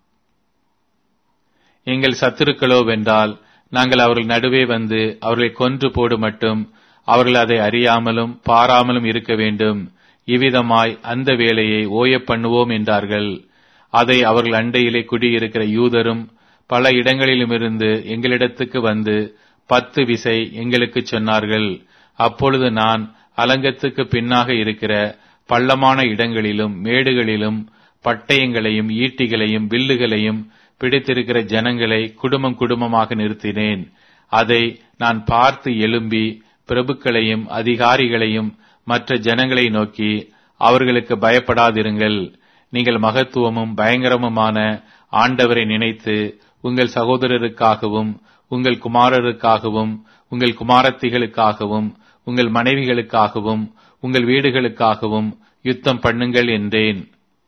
எங்கள் சத்துருக்களோ வென்றால் நாங்கள் அவர்கள் நடுவே வந்து அவர்களை கொன்று போடு மட்டும் அவர்கள் அதை அறியாமலும் பாராமலும் இருக்க வேண்டும். இவ்விதமாய் அந்த வேலையை ஓய பண்ணுவோம் என்றார்கள். அதை அவர்கள் அண்டையிலே குடியிருக்கிற யூதரும் பல இடங்களிலுமிருந்து எங்களிடத்துக்கு வந்து பத்து விசை எங்களுக்கு சொன்னார்கள். அப்பொழுது நான் அலங்கத்துக்கு பின்னாக இருக்கிற பள்ளமான இடங்களிலும் மேடுகளிலும் பட்டயங்களையும் ஈட்டிகளையும் வில்லுகளையும் பிடித்திருக்கிற ஜனங்களை குடும்பம் குடும்பமாக நிறுத்தினேன். அதை நான் பார்த்து எழும்பி பிரபுக்களையும் அதிகாரிகளையும் மற்ற ஜனங்களை நோக்கி, அவர்களுக்கு பயப்படாதிருங்கள். நீங்கள் மகத்துவமும் பயங்கரமுமான ஆண்டவரை நினைத்து உங்கள் சகோதரருக்காகவும் உங்கள் குமாரருக்காகவும் உங்கள் குமாரத்திகளுக்காகவும் உங்கள் மனைவிகளுக்காகவும் உங்கள் வீடுகளுக்காகவும் யுத்தம் பண்ணுங்கள் என்றேன்.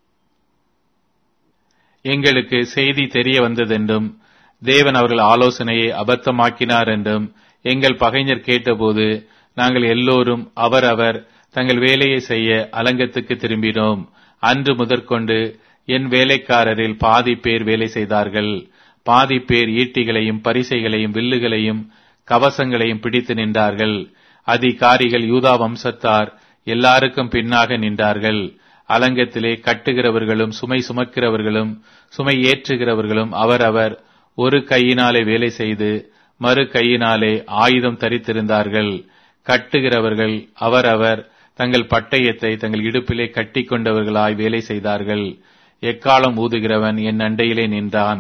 எங்களுக்கு செய்தி தெரிய வந்ததென்றும் தேவன் அவர்கள் ஆலோசனையை அபத்தமாக்கினார் என்றும் எங்கள் பகைஞர் கேட்டபோது நாங்கள் எல்லோரும் அவரவர் தங்கள் வேலையை செய்ய அலங்கத்துக்கு திரும்பினோம். அன்று முதற்கொண்டு என் வேலைக்காரரில் பாதி பேர் வேலை செய்தார்கள், பாதி பேர் ஈட்டிகளையும் பரிசைகளையும் வில்லுகளையும் கவசங்களையும் பிடித்து நின்றார்கள். அதிகாரிகள் யூதா வம்சத்தார் எல்லாருக்கும் பின்னாக நின்றார்கள். அலங்கத்திலே கட்டுகிறவர்களும் சுமை சுமக்கிறவர்களும் சுமை ஏற்றுகிறவர்களும் அவரவர் ஒரு கையினாலே வேலை செய்து மறு கையினாலே ஆயுதம் தரித்திருந்தார்கள். கட்டுகிறவர்கள் அவரவர் தங்கள் பட்டயத்தை தங்கள் இடுப்பிலே கட்டி கொண்டவர்களாய் வேலை செய்தார்கள். எக்காலம் ஊதுகிறவன் என் அண்டையிலே நின்றான்.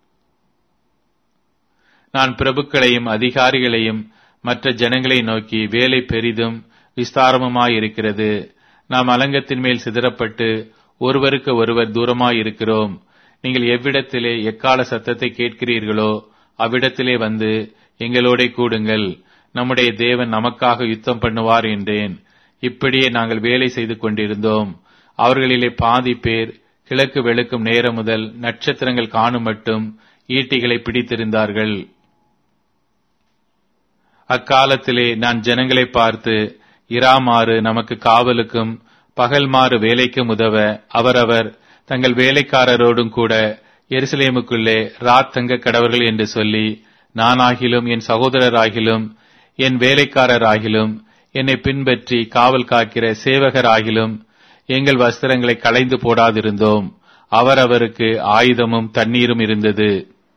நான் பிரபுக்களையும் அதிகாரிகளையும் மற்ற ஜனங்களை நோக்கி, வேலை பெரிதும் விஸ்தாரமுமாயிருக்கிறது. நாம் அலங்கத்தின் மேல் சிதறப்பட்டு ஒருவருக்கு ஒருவர் தூரமாயிருக்கிறோம். நீங்கள் எவ்விடத்திலே எக்கால சத்தத்தை கேட்கிறீர்களோ அவ்விடத்திலே வந்து எங்களோட கூடுங்கள். நம்முடைய தேவன் நமக்காக யுத்தம் பண்ணுவார் என்றேன். இப்படியே நாங்கள் வேலை செய்து கொண்டிருந்தோம். அவர்களிலே பாதி பேர் கிழக்கு வெளுக்கும் நேரம் முதல் நட்சத்திரங்கள் காணும் மட்டும் ஈட்டிகளை பிடித்திருந்தார்கள். அக்காலத்திலே நான் ஜனங்களை பார்த்து, இராமாறு நமக்கு காவலுக்கும் பகல்மாறு வேலைக்கும் உதவ அவரவர் தங்கள் வேலைக்காரரோடும் கூட எருசலேமுக்குள்ளே ராத் தங்க கடவர்கள் என்று சொல்லி, நானாகிலும் என் சகோதரராகிலும் என் வேலைக்காரராகிலும் என்னை பின்பற்றி காவல் காக்கிற சேவகராகிலும் எங்கள் வஸ்திரங்களை களைந்து போடாதிருந்தோம். அவரவருக்கு ஆயுதமும் தண்ணீரும் இருந்தது.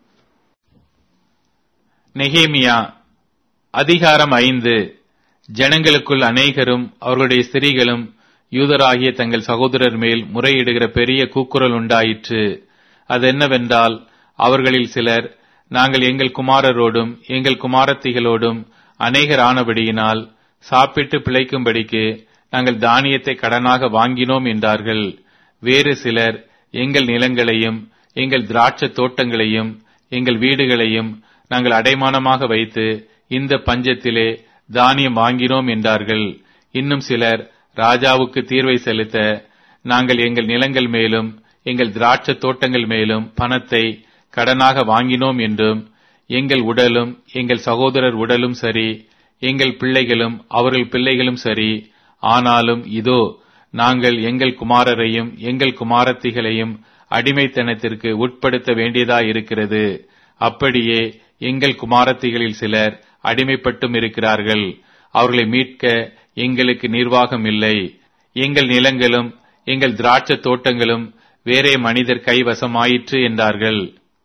நெகேமியா அதிகாரம் ஐந்து. ஜனங்களுக்குள் அநேகரும் அவர்களுடைய ஸ்திரீகளும் யூதராகிய தங்கள் சகோதரர் மேல் முறையிடுகிற பெரிய கூக்குரல் உண்டாயிற்று. அதென்னவென்றால், அவர்களில் சிலர், நாங்கள் எங்கள் குமாரரோடும் எங்கள் குமாரத்திகளோடும் அநேகர் ஆனபடியினால் சாப்பிட்டு பிழைக்கும்படிக்கு நாங்கள் தானியத்தை கடனாக வாங்கினோம் என்றார்கள். வேறு சிலர், எங்கள் நிலங்களையும் எங்கள் திராட்சை தோட்டங்களையும் எங்கள் வீடுகளையும் நாங்கள் அடைமானமாக வைத்து இந்த பஞ்சத்திலே தானியம் வாங்கினோம் என்றார்கள். இன்னும் சிலர், ராஜாவுக்கு தீர்வை செலுத்த நாங்கள் எங்கள் நிலங்கள் மேலும் எங்கள் திராட்சை தோட்டங்கள் மேலும் பணத்தை கடனாக வாங்கினோம் என்றும், எங்கள் உடலும் எங்கள் சகோதரர் உடலும் சரி, எங்கள் பிள்ளைகளும் அவர்கள் பிள்ளைகளும் சரி, ஆனாலும் இதோ நாங்கள் எங்கள் குமாரரையும் எங்கள் குமாரத்திகளையும் அடிமைத்தனத்திற்கு உட்படுத்த வேண்டியதாயிருக்கிறது. அப்படியே எங்கள் குமாரத்திகளில் சிலர் அடிமைப்பட்டும் இருக்கிறார்கள். அவர்களை மீட்க எங்களுக்கு நிர்வாகம் இல்லை. எங்கள் நிலங்களும் எங்கள் திராட்சை தோட்டங்களும் வேறே மனிதர் கைவசமாயிற்று என்றார்கள்.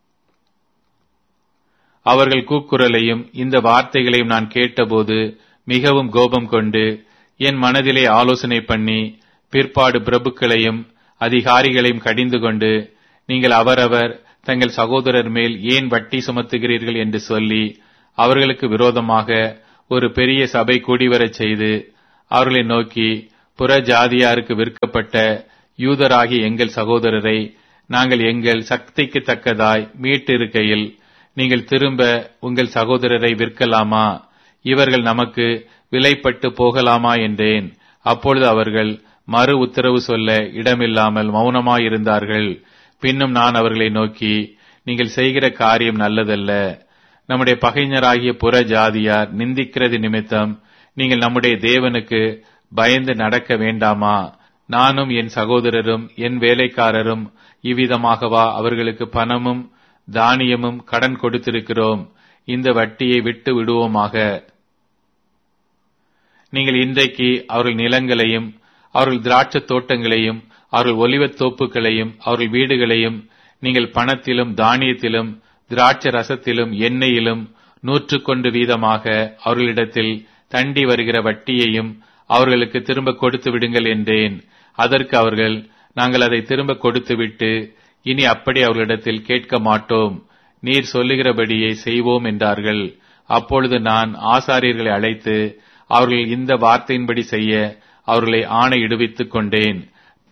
அவர்கள் கூக்குரலையும் இந்த வார்த்தைகளையும் நான் கேட்டபோது மிகவும் கோபம் கொண்டு என் மனதிலே ஆலோசனை பண்ணி பிற்பாடு பிரபுக்களையும் அதிகாரிகளையும் கடிந்து கொண்டு, நீங்கள் அவரவர் தங்கள் சகோதரர் மேல் ஏன் வட்டி சுமத்துகிறீர்கள் என்று சொல்லி அவர்களுக்கு விரோதமாக ஒரு பெரிய சபை கூடிவரச் செய்து அவர்களை நோக்கி, புற ஜாதியாருக்கு விற்கப்பட்ட யூதராகிய எங்கள் சகோதரரை நாங்கள் எங்கள் சக்திக்கு தக்கதாய் மீட்டிருக்கையில் நீங்கள் திரும்ப உங்கள் சகோதரரை விற்கலாமா? இவர்கள் நமக்கு விலைப்பட்டு போகலாமா என்றேன். அப்பொழுது அவர்கள் மறு உத்தரவு சொல்ல இடமில்லாமல் மௌனமாயிருந்தார்கள். பின்னும் நான் அவர்களை நோக்கி, நீங்கள் செய்கிற காரியம் நல்லதல்ல. நம்முடைய பகைஞராகிய புற ஜாதியார் நிந்திக்கிறது நிமித்தம் நீங்கள் நம்முடைய தேவனுக்கு பயந்து நடக்க வேண்டாமா? நானும் என் சகோதரரும் என் வேலைக்காரரும் இவ்விதமாகவா அவர்களுக்கு பணமும் தானியமும் கடன் கொடுத்திருக்கிறோம்? இந்த வட்டியை விட்டு விடுவோமாக. நீங்கள் இன்றைக்கு அவர்கள் நிலங்களையும் அவர்கள் திராட்சை தோட்டங்களையும் அவர்கள் ஒலிவத் தோப்புகளையும் அவர்கள் வீடுகளையும் நீங்கள் பணத்திலும் தானியத்திலும் திராட்சை ரசத்திலும் எண்ணெயிலும் நூற்றுக்கொண்டு வீதமாக அவர்களிடத்தில் தண்டி வருகிற வட்டியையும் அவர்களுக்கு திரும்ப கொடுத்து விடுங்கள் என்றேன். அதற்கு அவர்கள், நாங்கள் அதை திரும்ப கொடுத்துவிட்டு இனி அப்படி அவர்களிடத்தில் கேட்க மாட்டோம், நீர் சொல்லுகிறபடியே செய்வோம் என்றார்கள். அப்பொழுது நான் ஆசாரியர்களை அழைத்து அவர்கள் இந்த வார்த்தையின்படி செய்ய அவர்களை ஆணையிடுவித்துக் கொண்டேன்.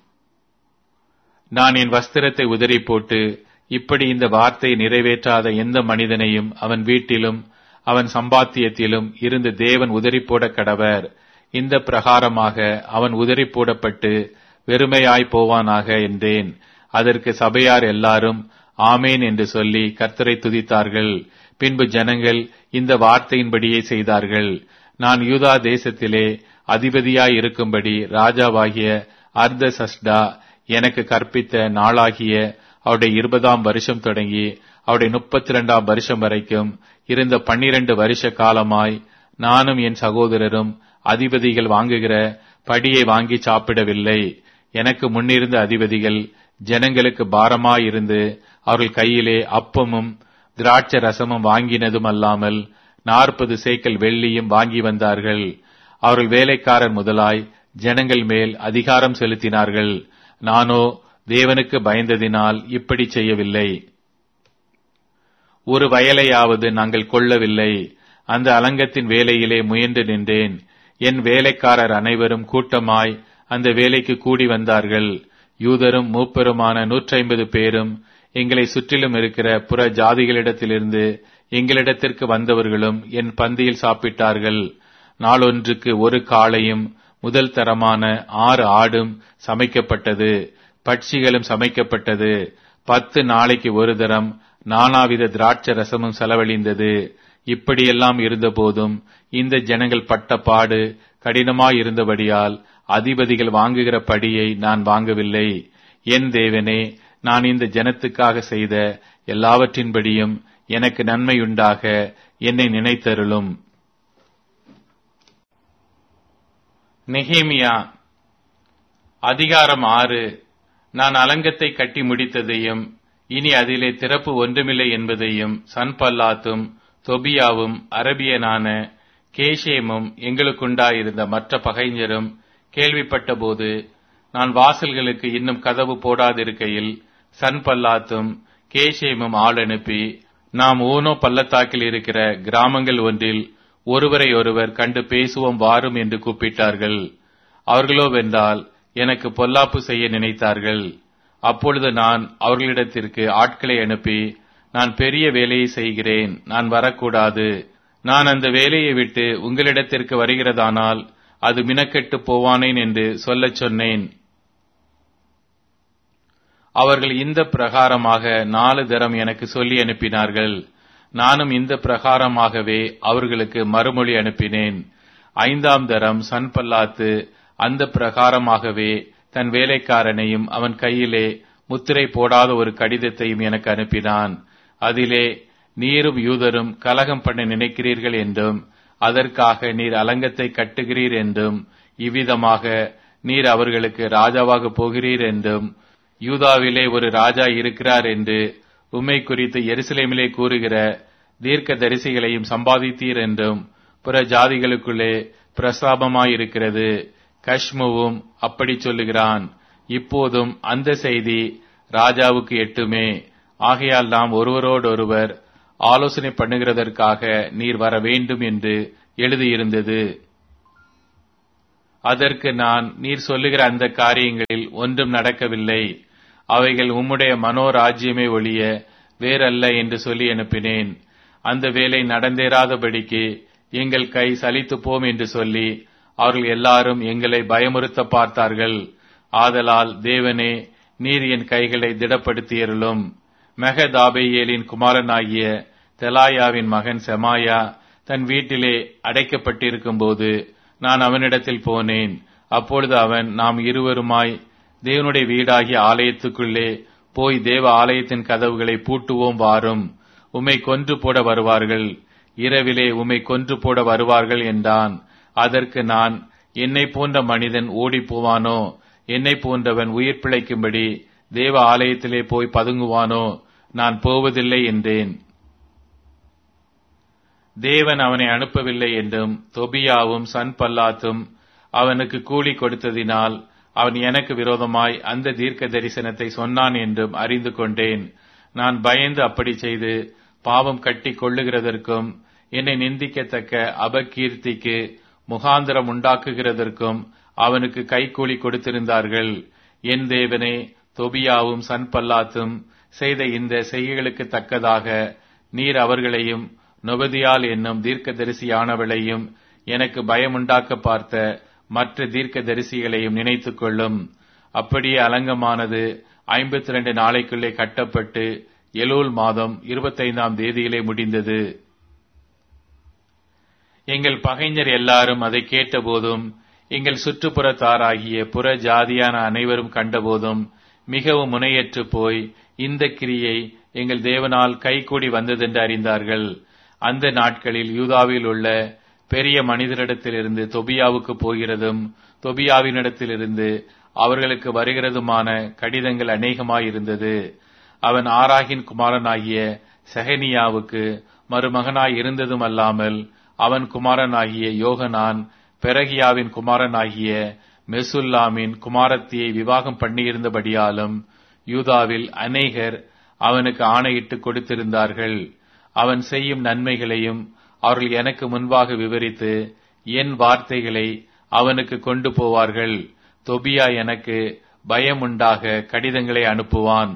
நான் என் வஸ்திரத்தை உதறி போட்டு, இப்படி இந்த வார்த்தையை நிறைவேற்றாத எந்த மனிதனையும் அவன் வீட்டிலும் அவன் சம்பாத்தியத்திலும் இருந்து தேவன் உதறி போட கடவர். இந்த பிரகாரமாக அவன் உதறி போடப்பட்டு வெறுமையாய் போவானாக என்றேன். அதற்கு சபையார் எல்லாரும் ஆமேன் என்று சொல்லி கர்த்தரை துதித்தார்கள். பின்பு ஜனங்கள் இந்த வார்த்தையின்படியே செய்தார்கள். நான் யூதா தேசத்திலே அதிபதியாய் இருக்கும்படி ராஜாவாகிய அர்தசஷ்டா எனக்கு கற்பித்த நாளாகிய அவருடைய இருபதாம் வருஷம் தொடங்கி அவருடைய முப்பத்தி இரண்டாம் வருஷம் வரைக்கும் இருந்த பன்னிரண்டு வருஷ காலமாய் நானும் என் சகோதரரும் அதிபதிகள் வாங்குகிற படியை வாங்கி சாப்பிடவில்லை. எனக்கு முன்னிருந்த அதிபதிகள் ஜனங்களுக்கு பாரமாயிருந்து அவர்கள் கையிலே அப்பமும் திராட்சை ரசமும் வாங்கினதும் அல்லாமல் நாற்பது சேக்கல் வெள்ளியும் வாங்கி வந்தார்கள். அவர்கள் வேலைக்காரர் முதலாய் ஜனங்கள் மேல் அதிகாரம் செலுத்தினார்கள். நானோ தேவனுக்கு பயந்ததினால் இப்படி செய்யவில்லை. ஒரு வயலையாவது நாங்கள் கொள்ளவில்லை. அந்த அலங்கத்தின் வேலையிலே முயன்று நின்றேன். என் வேலைக்காரர் அனைவரும் கூட்டமாய் அந்த வேலைக்கு கூடி வந்தார்கள். யூதரும் மூப்பருமான நூற்றி ஐம்பது பேரும் எங்களை சுற்றிலும் இருக்கிற புற ஜாதிகளிடத்திலிருந்து எங்களிடத்திற்கு வந்தவர்களும் என் பந்தியில் சாப்பிட்டார்கள். நாளொன்றுக்கு ஒரு காளையும் முதல் தரமான ஆறு ஆடும் சமைக்கப்பட்டது, பட்சிகளும் சமைக்கப்பட்டது. பத்து நாளைக்கு ஒரு தரம் நானாவித திராட்சை ரசமும் செலவழிந்தது. இப்படியெல்லாம் இருந்த போதும் இந்த ஜனங்கள் பட்ட பாடு கடினமாயிருந்தபடியால் அதிபதிகள் வாங்குகிற படியை நான் வாங்கவில்லை. என் தேவனே, நான் இந்த ஜனத்துக்காக செய்த எல்லாவற்றின்படியும் எனக்கு நன்மையுண்டாக என்னை நினைத்தருளும். நெகேமியா அதிகாரம் ஆறு. நான் அலங்கத்தை கட்டி முடித்ததையும் இனி அதிலே திறப்பு ஒன்றுமில்லை என்பதையும் சன்பல்லாத்தும் தொபியாவும் அரபியனான கேஷேமும் எங்களுக்குண்டாயிருந்த மற்ற பகைஞரும் கேள்விப்பட்டபோது, நான் வாசல்களுக்கு இன்னும் கதவு போடாதிருக்கையில் சன்பல்லாத்தும் கேஷேமும் ஆள் அனுப்பி, நாம் ஊனோ பள்ளத்தாக்கில் இருக்கிற கிராமங்கள் ஒன்றில் ஒருவரை ஒருவர் கண்டு பேசுவோம் வாரும் என்று கூப்பிட்டார்கள். அவர்களோ வென்றால் எனக்கு பொல்லாப்பு செய்ய நினைத்தார்கள். அப்பொழுது நான் அவர்களிடத்திற்கு ஆட்களை அனுப்பி, நான் பெரிய வேலையை செய்கிறேன், நான் வரக்கூடாது. நான் அந்த வேலையை விட்டு உங்களிடத்திற்கு வருகிறதானால் அது மினக்கெட்டு போவானேன் என்று சொல்லச் சொன்னேன். அவர்கள் இந்த பிரகாரமாக நாலு தரம் எனக்கு சொல்லி அனுப்பினார்கள். நானும் இந்த பிரகாரமாகவே அவர்களுக்கு மறுமொழி அனுப்பினேன். ஐந்தாம் தரம் சன்பல்லாத்து அந்த பிரகாரமாகவே தன் வேலைக்காரனையும் அவன் கையிலே முத்திரை போடாத ஒரு கடிதத்தையும் எனக்கு அனுப்பினான். அதிலே, நீரும் யூதரும் கலகம் பண்ண நினைக்கிறீர்கள் என்றும் அதற்காக நீர் அலங்கத்தை கட்டுகிறீர் என்றும் இவ்விதமாக நீர் அவர்களுக்கு ராஜாவாக போகிறீர் என்றும் யூதாவிலே ஒரு ராஜா இருக்கிறார் என்று உம்மை குறித்து எருசலேமிலே கூறுகிற தீர்க்க தரிசிகளையும் சம்பாதித்தீர் என்றும் புற ஜாதிகளுக்குள்ளே பிரஸ்தாபமாயிருக்கிறது. கஷ்முவும் அப்படி சொல்லுகிறான். இப்போதும் அந்த செய்தி ராஜாவுக்கு எட்டுமே. ஆகையால் நாம் ஒருவரோடொருவர் ஆலோசனை பண்ணுகிறதற்காக நீர் வர வேண்டும் என்று எழுதியிருந்தது. அதற்கு நான், நீர் சொல்லுகிற அந்த காரியங்களில் ஒன்றும் நடக்கவில்லை, அவைகள் உம்முடைய மனோராஜ்யமே ஒழிய வேறல்ல என்று சொல்லி அனுப்பினேன். அந்த வேலை நடந்தேறாதபடிக்கு எங்கள் கை சலித்து போம் என்று சொல்லி அவர்கள் எல்லாரும் எங்களை பயமுறுத்த பார்த்தார்கள். ஆதலால் தேவனே, நீர் என் கைகளை திடப்படுத்தியருளும். மெகதாபேயேலின் குமாரனாகிய தெலாயாவின் மகன் செமாயா தன் வீட்டிலே அடைக்கப்பட்டிருக்கும் போது நான் அவனிடத்தில் போனேன். அப்பொழுது அவன், நாம் இருவருமாய் தேவனுடைய வீடாகிய ஆலயத்துக்குள்ளே போய் தேவ ஆலயத்தின் கதவுகளை பூட்டுவோம் வாரும், உம்மை கொன்று போட வருவார்கள், இரவிலே உம்மை கொன்று போட வருவார்கள் என்றான். அதற்கு நான், என்னை போன்ற மனிதன் ஓடி போவானோ? என்னை போன்றவன் உயிர் பிழைக்கும்படி தேவ ஆலயத்திலே போய் பதுங்குவானோ? நான் போவதில்லை என்றேன். தேவன் அவனை அனுப்பவில்லை என்றும் தொபியாவும் சன்பல்லாத்தும் அவனுக்கு கூலி கொடுத்ததினால் அவன் எனக்கு விரோதமாய் அந்த தீர்க்க தரிசனத்தை சொன்னான் என்றும் அறிந்து கொண்டேன். நான் பயந்து அப்படி செய்து பாவம் கட்டி கொள்ளுகிறதற்கும் என்னை நிந்திக்கத்தக்க அபகீர்த்திக்கு முகாந்திரம் உண்டாக்குகிறதற்கும் அவனுக்கு கைக்கூலி கொடுத்திருந்தார்கள். என் தேவனே, தொபியாவும் சன்பல்லாத்தும் செய்த இந்த செய்கைகளுக்கு தக்கதாக நீர் அவர்களையும் நொபதியால் என்னும் தீர்க்கதரிசியானவளையும் எனக்கு பயமுண்டாக்க பார்த்த மற்ற தீர்க்க தரிசிகளையும் நினைத்துக் கொள்ளும். அப்படியே அலங்கமானது ஐம்பத்தி இரண்டு நாளைக்குள்ளே கட்டப்பட்டு எலூல் மாதம் இருபத்தைந்தாம் தேதியிலே முடிந்தது. எங்கள் பகைஞர் எல்லாரும் அதை கேட்டபோதும் எங்கள் சுற்றுப்புறத்தாராகிய புற ஜாதியான அனைவரும் கண்டபோதும் மிகவும் முனையற்று போய் இந்த கிரியை எங்கள் தேவனால் கைகூடி வந்ததென்று அறிந்தார்கள். அந்த நாட்களில் யூதாவில் உள்ள பெரிய மனிதரிடத்திலிருந்து தொபியாவுக்கு போகிறதும் தொபியாவினிடத்திலிருந்து அவர்களுக்கு வருகிறதுமான கடிதங்கள் அநேகமாயிருந்தது. அவன் ஆராகின் குமாரனாகிய செகனியாவுக்கு மருமகனாய் இருந்ததும் அல்லாமல் அவன் குமாரனாகிய யோகனான் பெரகியாவின் குமாரனாகிய மெசுல்லாமின் குமாரத்தியை விவாகம் பண்ணியிருந்தபடியாலும் யூதாவில் அநேகர் அவனுக்கு ஆணையிட்டு கொடுத்திருந்தார்கள். அவன் செய்யும் நன்மைகளையும் அவர்கள் எனக்கு முன்பாக விவரித்து என் வார்த்தைகளை அவனுக்கு கொண்டு போவார்கள். தொபியா எனக்கு பயம் உண்டாக கடிதங்களை அனுப்புவான்.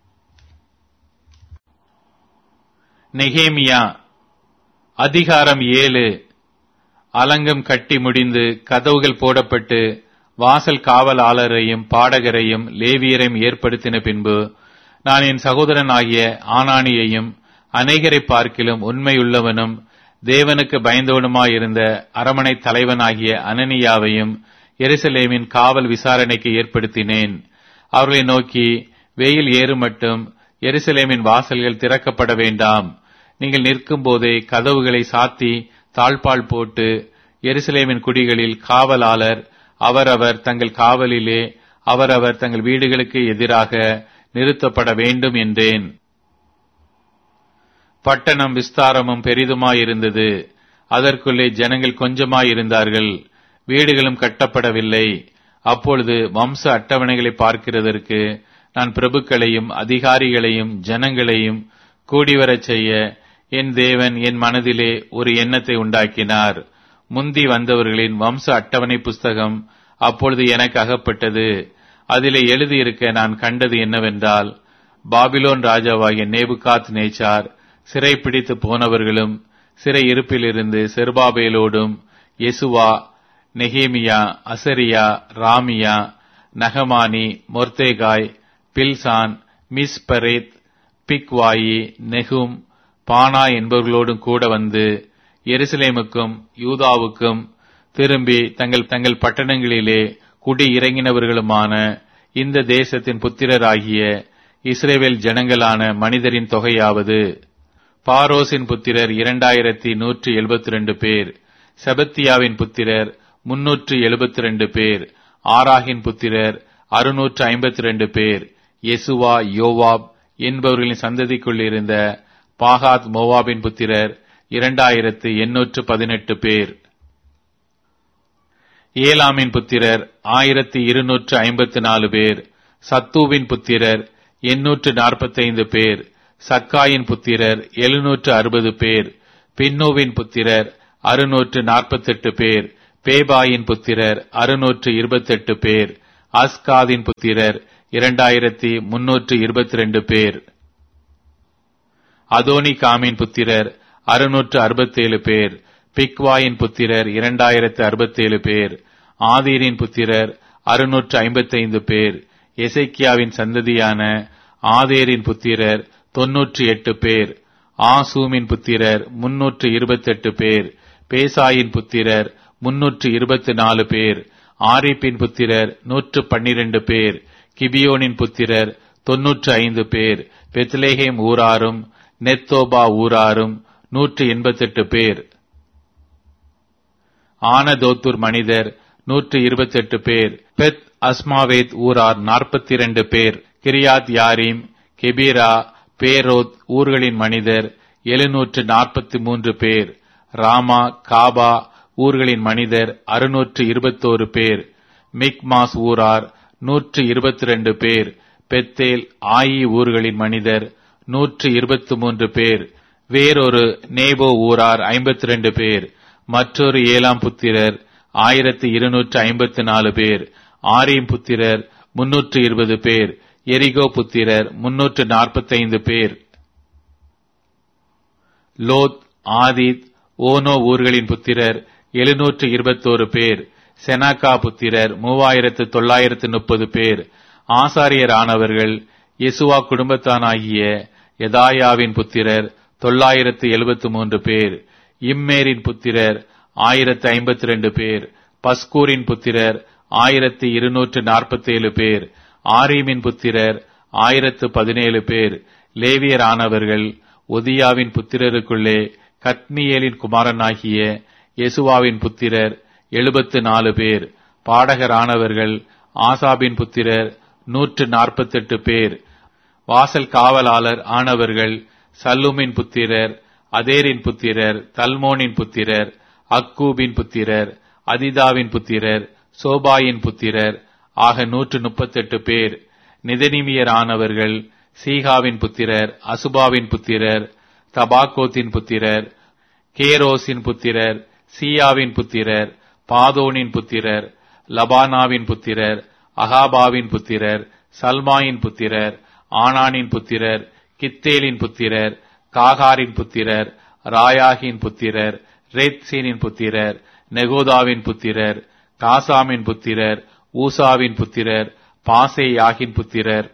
நெகேமியா அதிகாரம் ஏழு. அலங்கம் கட்டி முடிந்து கதவுகள் போடப்பட்டு வாசல் காவலாளரையும் பாடகரையும் லேவியரையும் ஏற்படுத்தின பின்பு நான் என் சகோதரன் ஆகிய ஆனானியையும் அநேகரை பார்க்கிலும் உண்மையுள்ளவனும் தேவனுக்கு பயந்தவனுமாயிருந்த அரமனை தலைவனாகிய அனனியாவையும் எருசலேமின் காவல் விசாரணைக்கு ஏற்படுத்தினேன். அவர்களை நோக்கி, வெயில் ஏறு மட்டும் எருசலேமின் வாசல்கள் திறக்கப்பட வேண்டாம். நீங்கள் நிற்கும் போதே கதவுகளை சாத்தி தாழ்பால் போட்டு எருசலேமின் குடிகளில் காவலாளர் அவரவர் தங்கள் காவலிலே அவரவர் தங்கள் வீடுகளுக்கு எதிராக நிறுத்தப்பட வேண்டும் என்றேன். பட்டணம் விஸ்தாரமும் பெரிதுமாயிருந்தது. அதற்குள்ளே ஜனங்கள் கொஞ்சமாயிருந்தார்கள். வீடுகளும் கட்டப்படவில்லை. அப்பொழுது வம்ச அட்டவணைகளை பார்க்கிறதற்கு நான் பிரபுக்களையும் அதிகாரிகளையும் ஜனங்களையும் கூடிவரச் செய்ய என் தேவன் என் மனதிலே ஒரு எண்ணத்தை உண்டாக்கினார். முந்தி வந்தவர்களின் வம்ச அட்டவணை புஸ்தகம் அப்பொழுது எனக்கு அகப்பட்டது. அதிலே எழுதியிருக்க நான் கண்டது என்னவென்றால், பாபிலோன் ராஜாவாகிய நேபுகாத் நேச்சார் சிறைப்பிடித்து போனவர்களும் சிறை இருப்பிலிருந்து செருபாபேலோடும் யெசுவா, நெகேமியா, அசரியா, ராமியா, நகமானி, மொர்தேகாய், பில்சான், மிஸ்பரேத், பிக்வாயி, நெகும், பானா என்பவர்களோடும் கூட வந்து எருசலேமுக்கும் யூதாவுக்கும் திரும்பி தங்கள் தங்கள் பட்டணங்களிலே குடி இறங்கினவர்களுமான இந்த தேசத்தின் புத்திரராகிய இஸ்ரவேல் ஜனங்களான மனிதரின் தொகையாவது, பாரோசின் புத்திரர் இரண்டாயிரத்தி நூற்றி எழுபத்தி ரெண்டு பேர், செபத்தியாவின் புத்திரர் முன்னூற்று எழுபத்தி ரெண்டு பேர், ஆராகின் புத்திரர் அறுநூற்று ஐம்பத்தி ரெண்டு பேர், யெசுவா, யோவாப் என்பவர்களின் சந்ததிக்குள் இருந்த பாகாத் மோவாபின் புத்திரர் இரண்டாயிரத்து எண்ணூற்று பதினெட்டு பேர், ஏலாமின் புத்திரர் ஆயிரத்தி இருநூற்று ஐம்பத்தி நாலு பேர், சத்தூவின் புத்திரர் எண்ணூற்று நாற்பத்தைந்து பேர், சக்காயின் புத்திரர் எழுநூற்று அறுபது பேர். பின்னோவின் புத்திரர் அறுநூற்று நாற்பத்தெட்டு பேர். பேபாயின் புத்திரர் அறுநூற்று இருபத்தெட்டு பேர். அஸ்காதின் புத்திரர் இரண்டாயிரத்தி முன்னூற்று இருபத்தி ரெண்டு பேர். அதோனிகாமின் புத்திரர் அறுநூற்று அறுபத்தேழு பேர். பிக்வாயின் புத்திரர் இரண்டாயிரத்து அறுபத்தேழு பேர். ஆதீரின் புத்திரர் அறுநூற்று ஐம்பத்தைந்து பேர். எசேக்கியாவின் சந்ததியான ஆதேரின் புத்திரர் தொன்னூற்றி எட்டு பேர். ஆசூமின் புத்திரர் முன்னூற்று இருபத்தெட்டு பேர். பேசாயின் புத்திரர் முன்னூற்று இருபத்தி நாலு பேர். ஆரிப்பின் புத்திரர் நூற்று பன்னிரண்டு பேர். கிபியோனின் புத்திரர் தொன்னூற்று ஐந்து பேர். பெத்லேஹேம் ஊராரும் நெத்தோபா ஊராரும் நூற்று எண்பத்தெட்டு பேர். ஆனதோத்தூர் மனிதர் நூற்று இருபத்தெட்டு பேர். பெத் அஸ்மாவேத் ஊரார் நாற்பத்தி இரண்டு பேர். கிரியாத் யாரீம், கெபீரா, பேரோத் ஊர்களின் மனிதர் எழுநூற்று நாற்பத்தி மூன்று பேர். ராமா, காபா ஊர்களின் மனிதர் அறுநூற்று இருபத்தோரு பேர். மிக்மாஸ் ஊரார் நூற்று இருபத்தி ரெண்டு பேர். பெத்தேல், ஆயி ஊர்களின் மனிதர் நூற்று இருபத்தி மூன்று பேர். வேறொரு நேபோ ஊரார் ஐம்பத்தி ரெண்டு பேர். மற்றொரு ஏழாம் புத்திரர் ஆயிரத்தி இருநூற்று ஐம்பத்தி நாலு பேர். ஆரீம் புத்திரர் முன்னூற்று இருபது பேர். எரிகோ புத்திரர் முன்னூற்று நாற்பத்தைந்து பேர். லோத், ஆதித், ஓனோ ஊர்களின் புத்திரர் எழுநூற்று இருபத்தோரு பேர். செனாக்கா புத்திரர் மூவாயிரத்து தொள்ளாயிரத்து முப்பது பேர். ஆசாரியரானவர்கள் யெசுவா குடும்பத்தானாகிய யதாயாவின் புத்திரர் தொள்ளாயிரத்து எழுபத்து மூன்று பேர். இம்மேரின் புத்திரர் ஆயிரத்து ஐம்பத்தி ரெண்டு பேர். பஸ்கூரின் புத்திரர் ஆயிரத்தி இருநூற்று நாற்பத்தேழு பேர். ஆரீமின் புத்திரர் ஆயிரத்து பதினேழு பேர். லேவியரானவர்கள் ஒதியாவின் புத்திரருக்குள்ளே கத்மியேலின் குமாரனாகிய யெசுவாவின் புத்திரர் எழுபத்து நாலு பேர். பாடகரானவர்கள் ஆசாபின் புத்திரர் நூற்று நாற்பத்தெட்டு பேர். வாசல் காவலாளர் ஆனவர்கள் சல்லூமின் புத்திரர், அதேரின் புத்திரர், தல்மோனின் புத்திரர், அக்கூபின் புத்திரர், அதிதாவின் புத்திரர், சோபாயின் புத்திரர் ஆக நூற்று முப்பத்தெட்டு பேர். நிதனிமியரானவர்கள் சீகாவின் புத்திரர், அசுபாவின் புத்திரர், தபாகோத்தின் புத்திரர், கேரோசின் புத்திரர், சீயாவின் புத்திரர், பாதோனின் புத்திரர், லபானாவின் புத்திரர், அகாபாவின் புத்திரர், சல்மாயின் புத்திரர், ஆனானின் புத்திரர், கித்தேலின் புத்திரர், காகாரின் புத்திரர், ராயாகின் புத்திரர், ரேத்சீனின் புத்திரர், நெகோதாவின் புத்திரர், காசாமின் புத்திரர், ஊசாவின் புத்திரர், பாசேயாகின் புத்திரர்,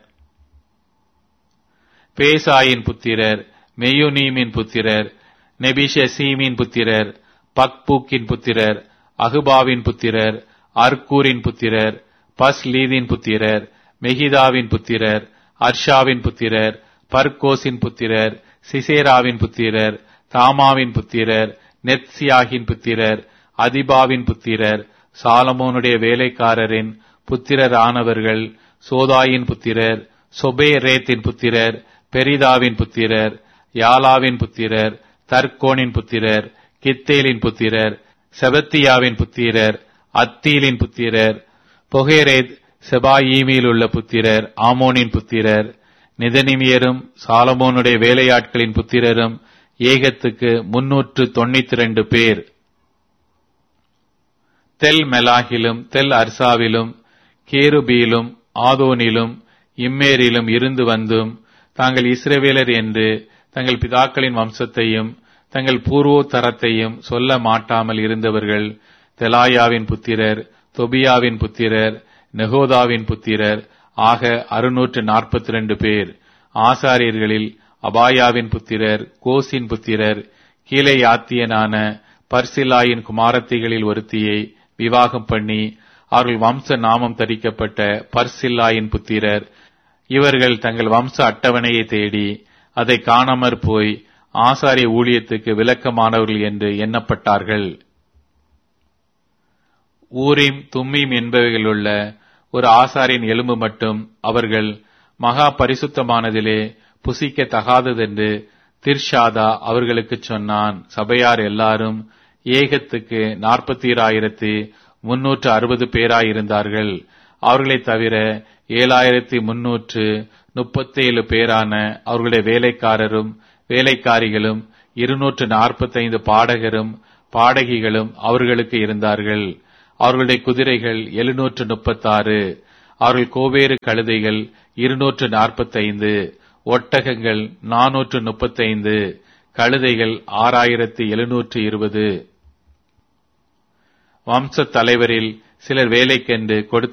பேசாயின் புத்திரர், மெயுனீமின் புத்திரர், நெபிஷசீமின் புத்திரர், பக்பூக்கின் புத்திரர், அகுபாவின் புத்திரர், அர்கூரின் புத்திரர், பஸ்லீதின் புத்திரர், மெகிதாவின் புத்திரர், அர்ஷாவின் புத்திரர், பர்கோசின் புத்திரர், சிசேராவின் புத்திரர், தாமாவின் புத்திரர், நெத்சியாகின் புத்திரர், அதிபாவின் புத்திரர், சாலமோனுடைய வேலைக்காரரின் புத்திரரானவர்கள் சோதாயின் புத்திரர், சொபேரேத்தின் புத்திரர், பெரிதாவின் புத்திரர், யாலாவின் புத்திரர், தர்கோனின் புத்திரர், கித்தேலின் புத்திரர், செபத்தியாவின் புத்திரர், அத்தீலின் புத்திரர், பொகேரேத் செபாயீமில் உள்ள புத்திரர், ஆமோனின் புத்திரர். நிதனிமியரும் சாலமோனுடைய வேலையாட்களின் புத்திரரும் ஏகத்துக்கு முன்னூற்று தொண்ணூத்தி இரண்டு பேர். தெல் மெலாகிலும் தெல் அர்சாவிலும் கேருபீலும் ஆதோனிலும் இம்மேரிலும் இருந்து வந்தும் தாங்கள் இஸ்ரவேலர் என்று தங்கள் பிதாக்களின் வம்சத்தையும் தங்கள் பூர்வோத்தரத்தையும் சொல்ல மாட்டாமல் இருந்தவர்கள் தெலாயாவின் புத்திரர், தொபியாவின் புத்திரர், நெகோதாவின் புத்திரர் ஆக அறுநூற்று நாற்பத்தி இரண்டு பேர். ஆசாரியர்களில் அபாயாவின் புத்திரர், கோசின் புத்திரர், கீலேயாத்தியனான பர்சிலாயின் குமாரத்திகளில் ஒருத்தியை விவாகம் பண்ணி அவர்கள் வம்ச நாமம் தரிக்கப்பட்ட பர்சில்லாயின் புத்திரர். இவர்கள் தங்கள் வம்ச அட்டவணையை தேடி அதை காணாமற் போய் ஆசாரிய ஊழியத்துக்கு விலக்கமானவர்கள் என்று எண்ணப்பட்டார்கள். ஊரீம் தும்மீம் என்பவைகளுள்ள ஒரு ஆசாரியின் எலும்பு மட்டும் அவர்கள் மகா பரிசுத்தமானதிலே புசிக்க தகாததென்று திர்ஷாதா அவர்களுக்கு சொன்னான். சபையார் எல்லாரும் ஏகத்துக்கு நாற்பத்தி ஆயிரத்தி முன்னூற்று அறுபது பேராயிருந்தார்கள். அவர்களைத் தவிர ஏழாயிரத்தி முன்னூற்று முப்பத்தேழு பேரான அவர்களுடைய வேலைக்காரரும் வேலைக்காரிகளும் இருநூற்று நாற்பத்தைந்து பாடகரும் பாடகிகளும் அவர்களுக்கு இருந்தார்கள். அவர்களுடைய குதிரைகள் எழுநூற்று முப்பத்தாறு, அவர்கள் கோவேறு கழுதைகள் இருநூற்று நாற்பத்தைந்து, ஒட்டகங்கள் நானூற்று முப்பத்தைந்து, கழுதைகள் ஆறாயிரத்தி எழுநூற்று இருபது. வம்சத் தலைவரில் சிலர் வேலைக்கென்று கொடுத்த